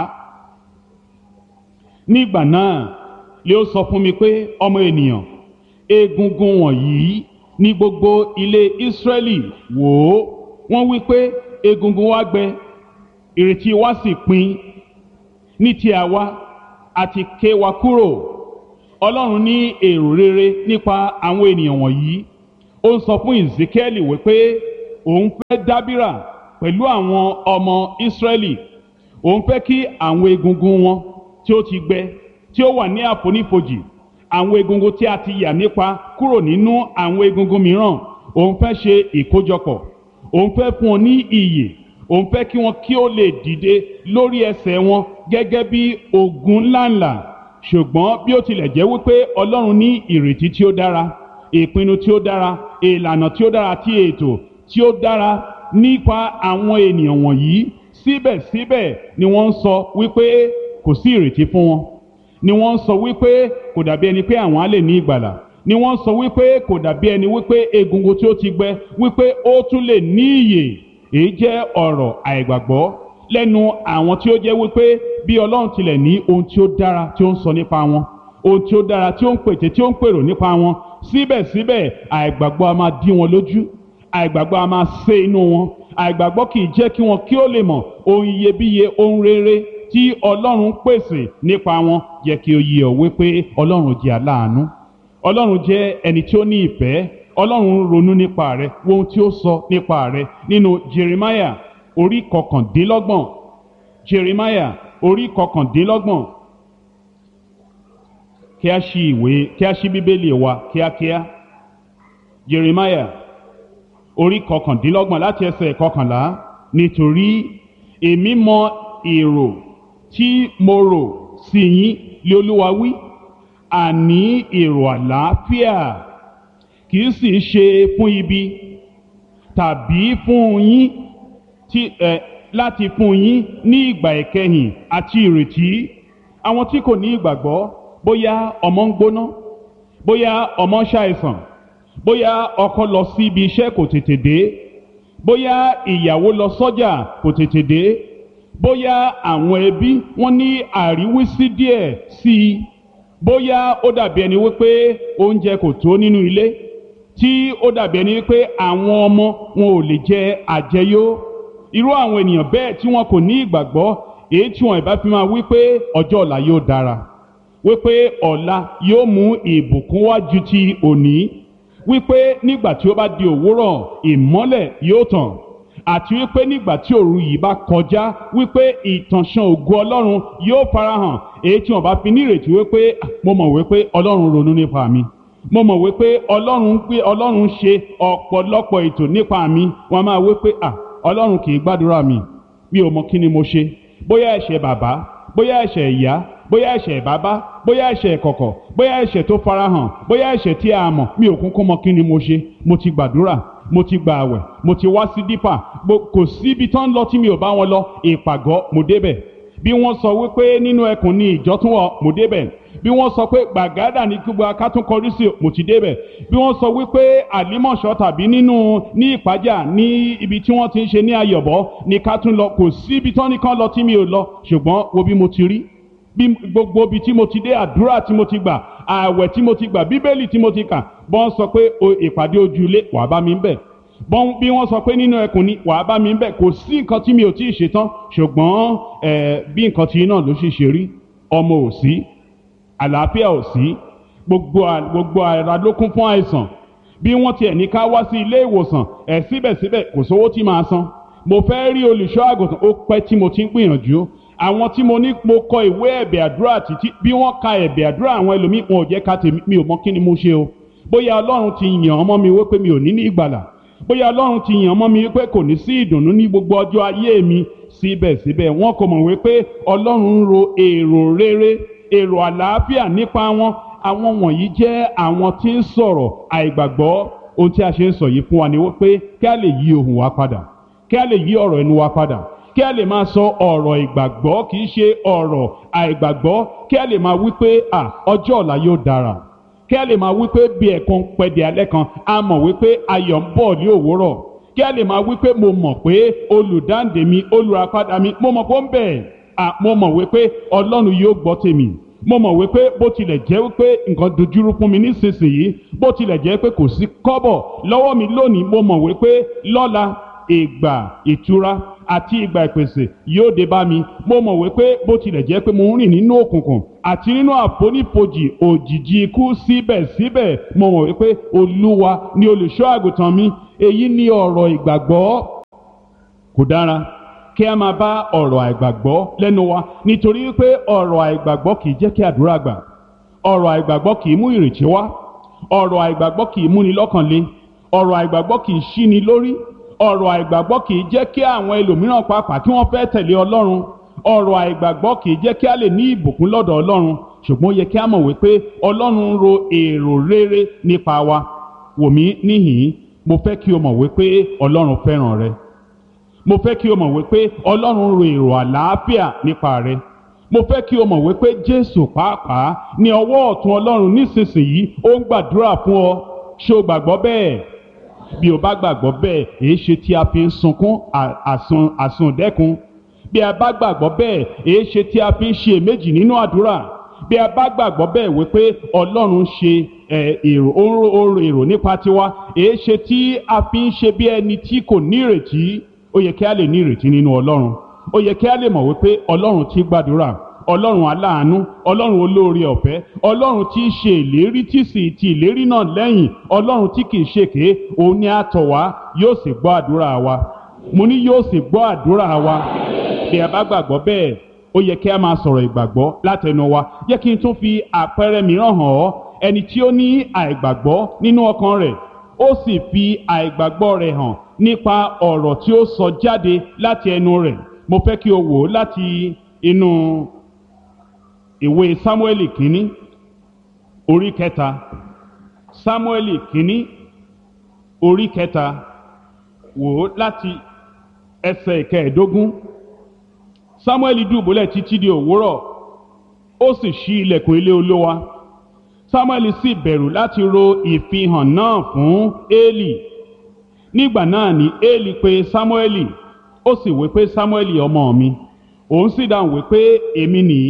Nígbà náà lé ó sọ fún mi pé, ọmọ ènìyàn, egungun wọ̀nyí ní gbogbo ilé Ísírẹ́lì wò ó, wọ́n wí pé egungun wa gbẹ, ìrètí wa sì pin. Ní ti àwa àti ké wa kúrò, Ọlọ́run ní èrò rere nípa àwọn ènìyàn wọ̀nyí. Ó ń sọ fún Ezekiel wípé òun fẹ́ dábìrà pẹ̀lú àwọn ọmọ Ísírẹ́lì. Òun fẹ́ kí àwọn egungun wọn tí ó ti gbẹ, tí ó wà ní àfonífojì, àwọn egungun tí a ti yà nípa kúrò nínú àwọn egungun mìíràn, òun fẹ́ ṣe ìkójọpọ̀. Òun fẹ́ fún wọn ní ìyè. Òun fẹ́ kí wọn kí ó lè dìde lórí ẹsẹ̀ wọn gẹ́gẹ́ bí ogun ńláńlá. Ṣùgbọ́n bí ó tilẹ̀ jẹ́ wípé Ọlọ́run ní ìrètí tí ó dára, ìpinnu tí ó dára, ìlànà tí ó dára àti ètò tí ó dára nípa àwọn ènìyàn wọ̀nyí, síbẹ̀síbẹ̀ ni wọ́n ń sọ wípé kò sí ìrètí fún wọn. Ni wọ́n ń sọ wípé kò dàbí ẹni pé àwọn á lè ní ìgbàlà. Ni wọ́n ń sọ wípé kò dàbí ẹni wípé egungun tí ó ti gbẹ wípé ó tún lè ní ìyè. Èyí jẹ́ ọ̀rọ̀ àìgbàgbọ́ lẹ́nu àwọn tí ó jẹ́ wípé bí Ọlọ́run tilẹ̀ ní ohun tí ó dára tí ó ń sọ nípa wọn, ohun tí ó dára tí ó ń pète tí ó ń pèrò nípa wọn, síbẹ̀síbẹ̀ àìgbàgbọ́ a máa dí wọn lójú, àìgbàgbọ́ a máa sé inú wọn, àìgbàgbọ́ kì í jẹ́ kí wọn kí ó lè mọ̀ ohun iyebíye, ohun rere tí Ọlọ́run pèsè nípa wọn. Jẹ́ kí ó yé ọ wípé Ọlọ́run jẹ́ aláàánú, Ọlọ́run jẹ́ ẹni tí ó ní ìfẹ́. Ọlọ́run ronú nípa rẹ, wo ohun tí ó sọ nípa rẹ nínú Jeremiah orí kọkàndínlọ́gbọ̀n. Jeremiah orí kọkàndínlọ́gbọ̀n. Kí a ṣí ìwé, kí a ṣí Bíbélì wa kíákíá. Jeremiah orí kọkàndínlọ́gbọ̀n láti ẹsẹ̀ kọkànlá. Nítorí èmi mọ èrò tí mo rò sí yín, lé Olúwa wí, àní èrò àlàáfíà, kì í sì ṣe fún ibi, tàbí fún yín tí ẹ láti fún yín ní ìgbà ìkẹyìn àti ìrètí. Àwọn tí kò ní ìgbàgbọ́, bóyá ọmọ ń gbóná, bóyá ọmọ ń ṣàìsàn, bóyá ọkọ lọ sí ibi iṣẹ́ kò tètè dé, bóyá ìyàwó lọ sọ́jà kò tètè dé, bóyá àwọn ẹbí wọ́n ní àríwísí díẹ̀ sí i, bóyá ó dàbí ẹni wípé oúnjẹ kò tó nínú ilé, tí ó dàbí ẹni wípé àwọn ọmọ wọn ò lè jẹ àjẹyó. Irú àwọn ènìyàn bẹ́ẹ̀ tí wọn kò ní ìgbàgbọ́, èyí tí wọn ìbá fi máa wípé ọjọ́ ọ̀la yóò dára, wípé ọ̀la yóò mú ìbùkún wá ju ti òní, wípé nígbà tí ó bá di òwúrọ̀ ìmọ́lẹ̀ yóò tàn, àti wípé nígbà tí òru yìí bá kọjá wípé ìtànṣán ògo Ọlọ́run yóò farahàn. Èyí tí wọn bá fi nírètí wípé mo mọ̀ wípé Ọlọ́run ronú nípa mi, mo mọ̀ wípé Ọlọ́run pé Ọlọ́run ṣe ọ̀pọ̀lọpọ̀ ètò nípa mi, wọ́n máa wípé à Ọlọ́run kì í gbàdúrà mi, mi ò mọ̀ kí ni mo ṣe. Bóyá ẹ̀ṣẹ̀ bàbá, bóyá ẹ̀ṣẹ̀ ìyá, bóyá ẹ̀ṣẹ̀ bàbá, bóyá ẹ̀ṣẹ̀ ìkọ̀kọ̀, bóyá ẹ̀ṣẹ̀ tó farahàn, bóyá ẹ̀ṣẹ̀ tí a mọ̀, mi ò kúnkún mọ̀ kí ni mo ṣe. Mo ti gbàdúrà, mo ti gba àwẹ̀, mo ti wá sí dípà, kò síbi tán lọ tí mi ò bá wọn lọ. Ìpàgọ́ mo débẹ̀. Bí wọ́n sọ wípé nínú ẹkùn ni ìjọ tún wọ̀, mo débẹ̀. Bí wọ́n sọ pé gbàgádà ní gbogbo akátún kọrí sí, mo ti débẹ̀. Bí wọ́n sọ wípé àlímọ̀ṣọ́ tàbí nínú ní ìpájà ní ibi tí wọ́n ti ń ṣe ní ayọ̀bọ ní ká tún lọ, kò síbi tán nìkan lọ tí mi ò lọ. Ṣùgbọ́n wo bí mo ti rí, bí gbogbo ibi tí mo ti dé, àdúrà tí mo ti gbà, ààwẹ̀ tí mo ti gbà, bíbélì tí mo ti kà. Bọ́n sọ pé ìpàdé ojúlé, wàá bá mi ń bẹ̀. Bọ́n bí wọ́n sọ pé nínú ẹkùn ni, wàá bá mi ń bẹ̀. Kò sí nǹkan tí mi ò tí ì ṣe tán. Ṣùgbọ́n ẹ̀ bí nǹkan tí náà ló ṣe ṣe rí, ọmọ ò sí, àlàáfíà ò sí, gbogbo gbogbo ara ló kún fún àìsàn. Bí wọ́n tiẹ̀ ní ká wá sí ilé ìwòsàn, ẹ̀ síbẹ̀síbẹ̀ kò sówó tí màá san. Mo fẹ́ rí olùṣọ́ àgùntàn, ó pẹ́ tí mo ti ń gbìyànjú. Àwọn tí mo ní mo kọ ìwé ẹ̀bẹ̀ àdúrà títí, bí wọ́n ka ẹ̀bẹ̀ àdúrà àwọn ẹlòmíì, wọn ò jẹ́ ká tèmi, mi ò mọ̀ kí ni mo ṣe o. Bóyá Ọlọ́run ti yàn ọmọ mi wípé mi ò ní ní ìgbàlà, bóyá Ọlọ́run ti yàn ọmọ mi wípé kò ní sí ìdùnnú ní gbogbo ọjọ́ ayé mi. Síbẹ̀síbẹ̀ wọn kò mọ̀ wípé Ọlọ́run ń ro èrò rere, èrò àlàáfíà nípa wọn. Àwọn wọ̀nyí jẹ́ àwọn tí ń sọ̀rọ̀ àìgbàgbọ́. Ohun tí a ṣe ń sọ yìí fún wa ni wípé kí a lè yí ohùn wa padà, kí a lè yí ọ̀rọ̀ ẹnu wa padà, kí a lè máa sọ ọ̀rọ̀ ìgbàgbọ́, kì í ṣe ọ̀rọ̀ àìgbàgbọ́. Kí a lè máa wípé à ọjọ́ ọ̀la yóò dára, kí a lè máa wípé bí ẹ̀kan pẹ̀dẹ̀ alẹ́ kan, a mọ̀ wípé ayọ̀ ń bọ̀ ní òwúrọ̀. Kí a lè máa wípé mo mọ̀ pé olùdáǹdè mi, olùràpadà mi, mo mọ̀ pé ó ń bẹ. À mo mọ̀ wípé Ọlọ́run yóò gbọ́ tèmi. Mo mọ̀ wípé bó tilẹ̀ jẹ́ wípé nǹkan dojúrú fún mi nísinsìnyí, bó tilẹ̀ jẹ́ pé kò sí kọ́bọ̀ lọ́wọ́ mi lónìí, mo mọ̀ wípé lọ́la ìgbà ìtura àti ìgbà ìpèsè yóò dé bá mi. Mo mọ̀ wípé bó tilẹ̀ jẹ́ pé mo ń rìn nínú òkùnkùn àti nínú àfonífojì òjìji ikú, síbẹ̀síbẹ̀ mo mọ̀ wípé Olúwa ni olùṣọ́ àgùntàn mi. Èyí ni ọ̀rọ̀ ìgbàgbọ́. Kò dára kí a máa bá ọ̀rọ̀ àìgbàgbọ́ lẹ́nu wa, nítorí wípé ọ̀rọ̀ àìgbàgbọ́ kì í jẹ́ kí àdúrà gbà. Ọ̀rọ̀ àìgbàgbọ́ kì í mú ìrètí wá. Ọ̀rọ̀ àìgbàgbọ́ kì í múni lọ́kàn le. Ọ̀rọ̀ àìgbàgbọ́ kì í ṣíni lórí. Ọ̀rọ̀ àìgbàgbọ́ kì í jẹ́ kí àwọn ẹlòmíràn pàápàá kí wọ́n fẹ́ tẹ̀lé Ọlọ́run. Ọ̀rọ̀ àìgbàgbọ́ kì í jẹ́ kí a lè ní ìbùkún lọ́dọ̀ Ọlọ́run. Ṣùgbọ́n ó yẹ kí a mọ̀ wípé Ọlọ́run ń ro èrò rere nípa wa. Wò mí níhìn-ín, mo fẹ́ kí o mọ̀ wípé Ọlọ́run fẹ́ràn rẹ. Mo fẹ́ kí o mọ̀ wípé Ọlọ́run ro èrò àlàáfíà nípa rẹ. Mo fẹ́ kí o mọ̀ wípé Jésù pàápàá ní ọwọ́ ọ̀tún Ọlọ́run nísinsìnyí ó ń gbàdúrà fún ọ. Ṣé o gbàgbọ́ bẹ́ẹ̀? Bí o bá gbàgbọ́ bẹ́ẹ̀, èé ṣe tí a fi ń sunkún àsun àsundẹ́kun? Bí a bá gbàgbọ́ bẹ́ẹ̀, èé ṣe tí a fi ń ṣe èméjì nínú àdúrà? Bí a bá gbàgbọ́ bẹ́ẹ̀ wípé Ọlọ́run ṣe èrò oró èrò nípa tiwa, èé ṣe tí a fi ń ṣe bí ẹni tí kò ní ìrètí? Ó yẹ kí a lè ní ìrètí nínú Ọlọ́run. Ó yẹ kí a lè mọ̀ wípé Ọlọ́run tí gbàdúrà, Ọlọ́run aláàánú, Ọlọ́run olóore ọ̀fẹ́, Ọlọ́run tí í ṣe ìlérí tí sì ti ìlérí náà lẹ́yìn, Ọlọ́run tí kìí ṣèké, òun ni a tọ̀ wá, yóò sì gbọ́ àdúrà wa. Mo ní yóò sì gbọ́ àdúrà wa. Bí a bá gbàgbọ́ bẹ́ẹ̀, ó yẹ kí a máa sọ̀rọ̀ ìgbàgbọ́ látẹnu wa. Jẹ́ kí n tún fi àpẹẹrẹ mìíràn hàn ọ́. Ẹni tí ó ní àìgbàgbọ́ nínú ọkàn rẹ̀, ó sì fi àìgbàgbọ́ rẹ̀ hàn nípa ọ̀rọ̀ tí ó sọ jáde láti ẹnu rẹ̀. Mo fẹ́ kí o wò ó láti inú ìwé Sámúẹ́lì kínní orí kẹta. Sámúẹ́lì kínní orí kẹta, wò ó láti ẹsẹ̀ ìkẹẹ̀ẹ́dógún. Sámúẹ́lì dùbúlẹ̀ títí di òwúrọ̀, ó sì ṣí ilẹ̀kùn ilé Olúwa. Sámúẹ́lì sì bẹ̀rù láti ro ìfihàn náà fún Élì. Nígbà náà ni Élì pè Sámúẹ́lì, ó sì wí pé, Sámúẹ́lì ọmọ mi. Òun sì dáhùn wí pé, èmi nìyí.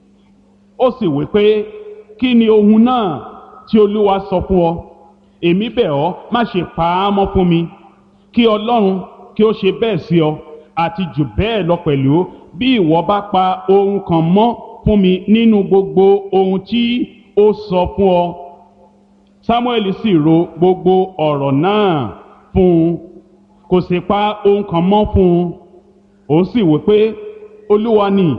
Ó sì wí pé, kí ni ohun náà tí Olúwa sọ fún ọ? Èmi bẹ̀ ọ́, má ṣe pa á mọ́ fún mi. Kí Ọlọ́run kí ó ṣe bẹ́ẹ̀ sí ọ, àti jù bẹ́ẹ̀ lọ pẹ̀lú, bí ìwọ bá pa ohun kan mọ́ fún mi nínú gbogbo ohun tí ó sọ fún ọ. Sámúẹ́lì sì ro gbogbo ọ̀rọ̀ náà fún un, kò sì pa ohun kan mọ́ fún un. Òun sì wí pé, Olúwa ni,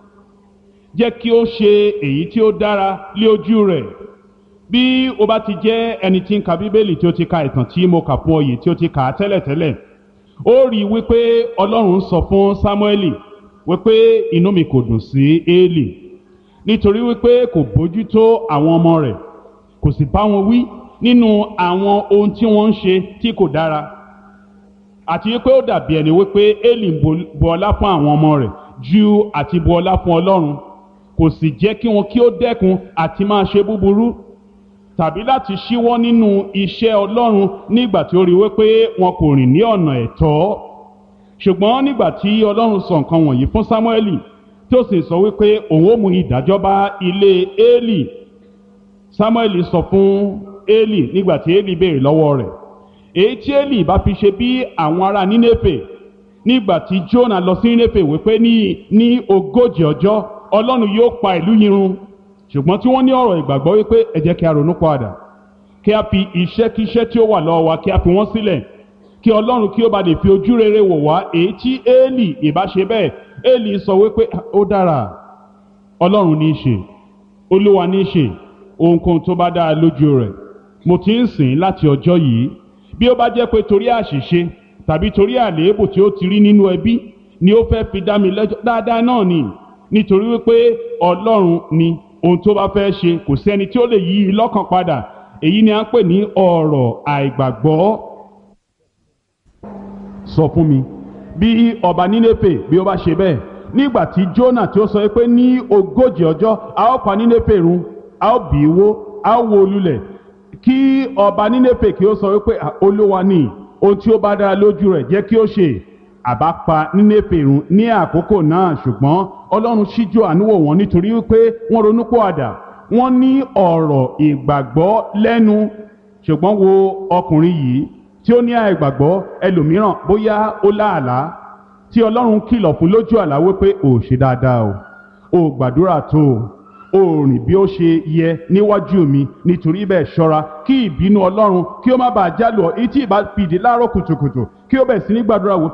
jẹ́ kí ó ṣe èyí tí ó dára lé ojú rẹ̀. Bí o bá ti jẹ́ ẹni tí ń ka Bíbélì, tí ó ti ka ìtàn tí mo kà fún ọ yìí, tí ó ti kà á tẹ́lẹ̀tẹ́lẹ̀, ó rí i wípé Ọlọ́run sọ fún Sámúẹ́lì wípé inú mi kò dùn sí Élì, nítorí wípé kò bójútó àwọn ọmọ rẹ̀, kò sì bá wọn wí nínú àwọn ohun tí wọ́n ń ṣe tí kò dára, àti wípé ó dàbí ẹni wípé Élì ń bu ọlá fún àwọn ọmọ rẹ̀ ju àti bu ọlá fún Ọlọ́run. Kò sì jẹ́ kí wọn kí ó dẹ́kun àti máa ṣe búburú, tàbí láti ṣíwọ́ nínú iṣẹ́ Ọlọ́run nígbà tí ó rí wípé wọn kò rìn ní ọ̀nà ẹ̀tọ́. Ṣùgbọ́n nígbà tí Ọlọ́run sọ nǹkan wọ̀nyí fún Sámúẹ́lì, tí ó sì sọ wípé òun ó mú ìdájọ́ bá ilé Élì, Sámúẹ́lì sọ fún Élì nígbà tí Élì béèrè lọ́wọ́ rẹ̀, èyí tí Élì bá fi ṣe bí àwọn ará Nínéfè nígbà tí Jónà lọ sí Nínéfè wípé ní ní ogójì ọjọ́ Ọlọ́run yóò pa ìlú yìí run. Ṣùgbọ́n tí wọ́n ní ọ̀rọ̀ ìgbàgbọ́ wípé ẹ jẹ́ kí a ronú padà, kí a fi iṣẹ́kíṣẹ́ tí ó wà lọ́wọ́ wa kí a fi wọ́n sílẹ̀, kí Ọlọ́run kí ó bá lè fi ojú rere wò wá. Èyí tí Élì ìbá ṣe bẹ́ẹ̀, Élì sọ wípé ó dára, Ọlọ́run ní í ṣe, Olúwa ní í ṣe ohunkóhun tó bá dáa lójú rẹ̀. Mo ti ń sìn láti ọjọ́ yìí. Bí ó bá jẹ́ pé torí àṣìṣe tàbí torí àléébù tí ó ti rí nínú ẹbí ni ó fẹ́ fi dá mi lẹ́jọ́, dáadáa náà ni, nítorí wípé Ọlọ́run ni ohun tó bá fẹ́ ṣe, kò sẹ́ni tí ó lè yí i lọ́kàn padà. Èyí ni a ń pè ní ọ̀rọ̀ àìgbàgbọ́. Sọ fún mi, bí ọba Nínéfè bí ó bá ṣe bẹ́ẹ̀, nígbà tí Jónà tí ó sọ pé ní ogójì ọjọ́ a ó pa Nínéfè run, a ó bì í wó, a ó wó lulẹ̀, kí ọba Nínéfè kí ó sọ wípé Olúwa ni, ohun tí ó bá dára lójú rẹ̀ jẹ́ kí ó ṣe, àbá pa Nínéfè run ní àkókò náà. Ṣùgbọ́n Ọlọ́run ṣíjú àánú wò wọ́n, nítorí wípé wọ́n ronúpìwàdà, wọ́n ní ọ̀rọ̀ ìgbàgbọ́ lẹ́nu. Ṣùgbọ́n wo ọkùnrin yìí tí ó ní àìgbàgbọ́ ẹlòmíràn bóyá ó láàlá tí ọlọ́run kìlọ̀ fún lójú àlá wípé ò ṣe dáadáa o ò gbàdúrà tó o ò rìn bí ó ṣe yẹ níwájú mi nítorí bẹ́ẹ̀ ṣọ́ra kí ìbínú ọlọ́run kí ó má bàa jálù ọ́ etí ìbá fìdí láàárọ̀ kùtùkùtù kí ó bẹ̀ sí ní gbàdúrà wò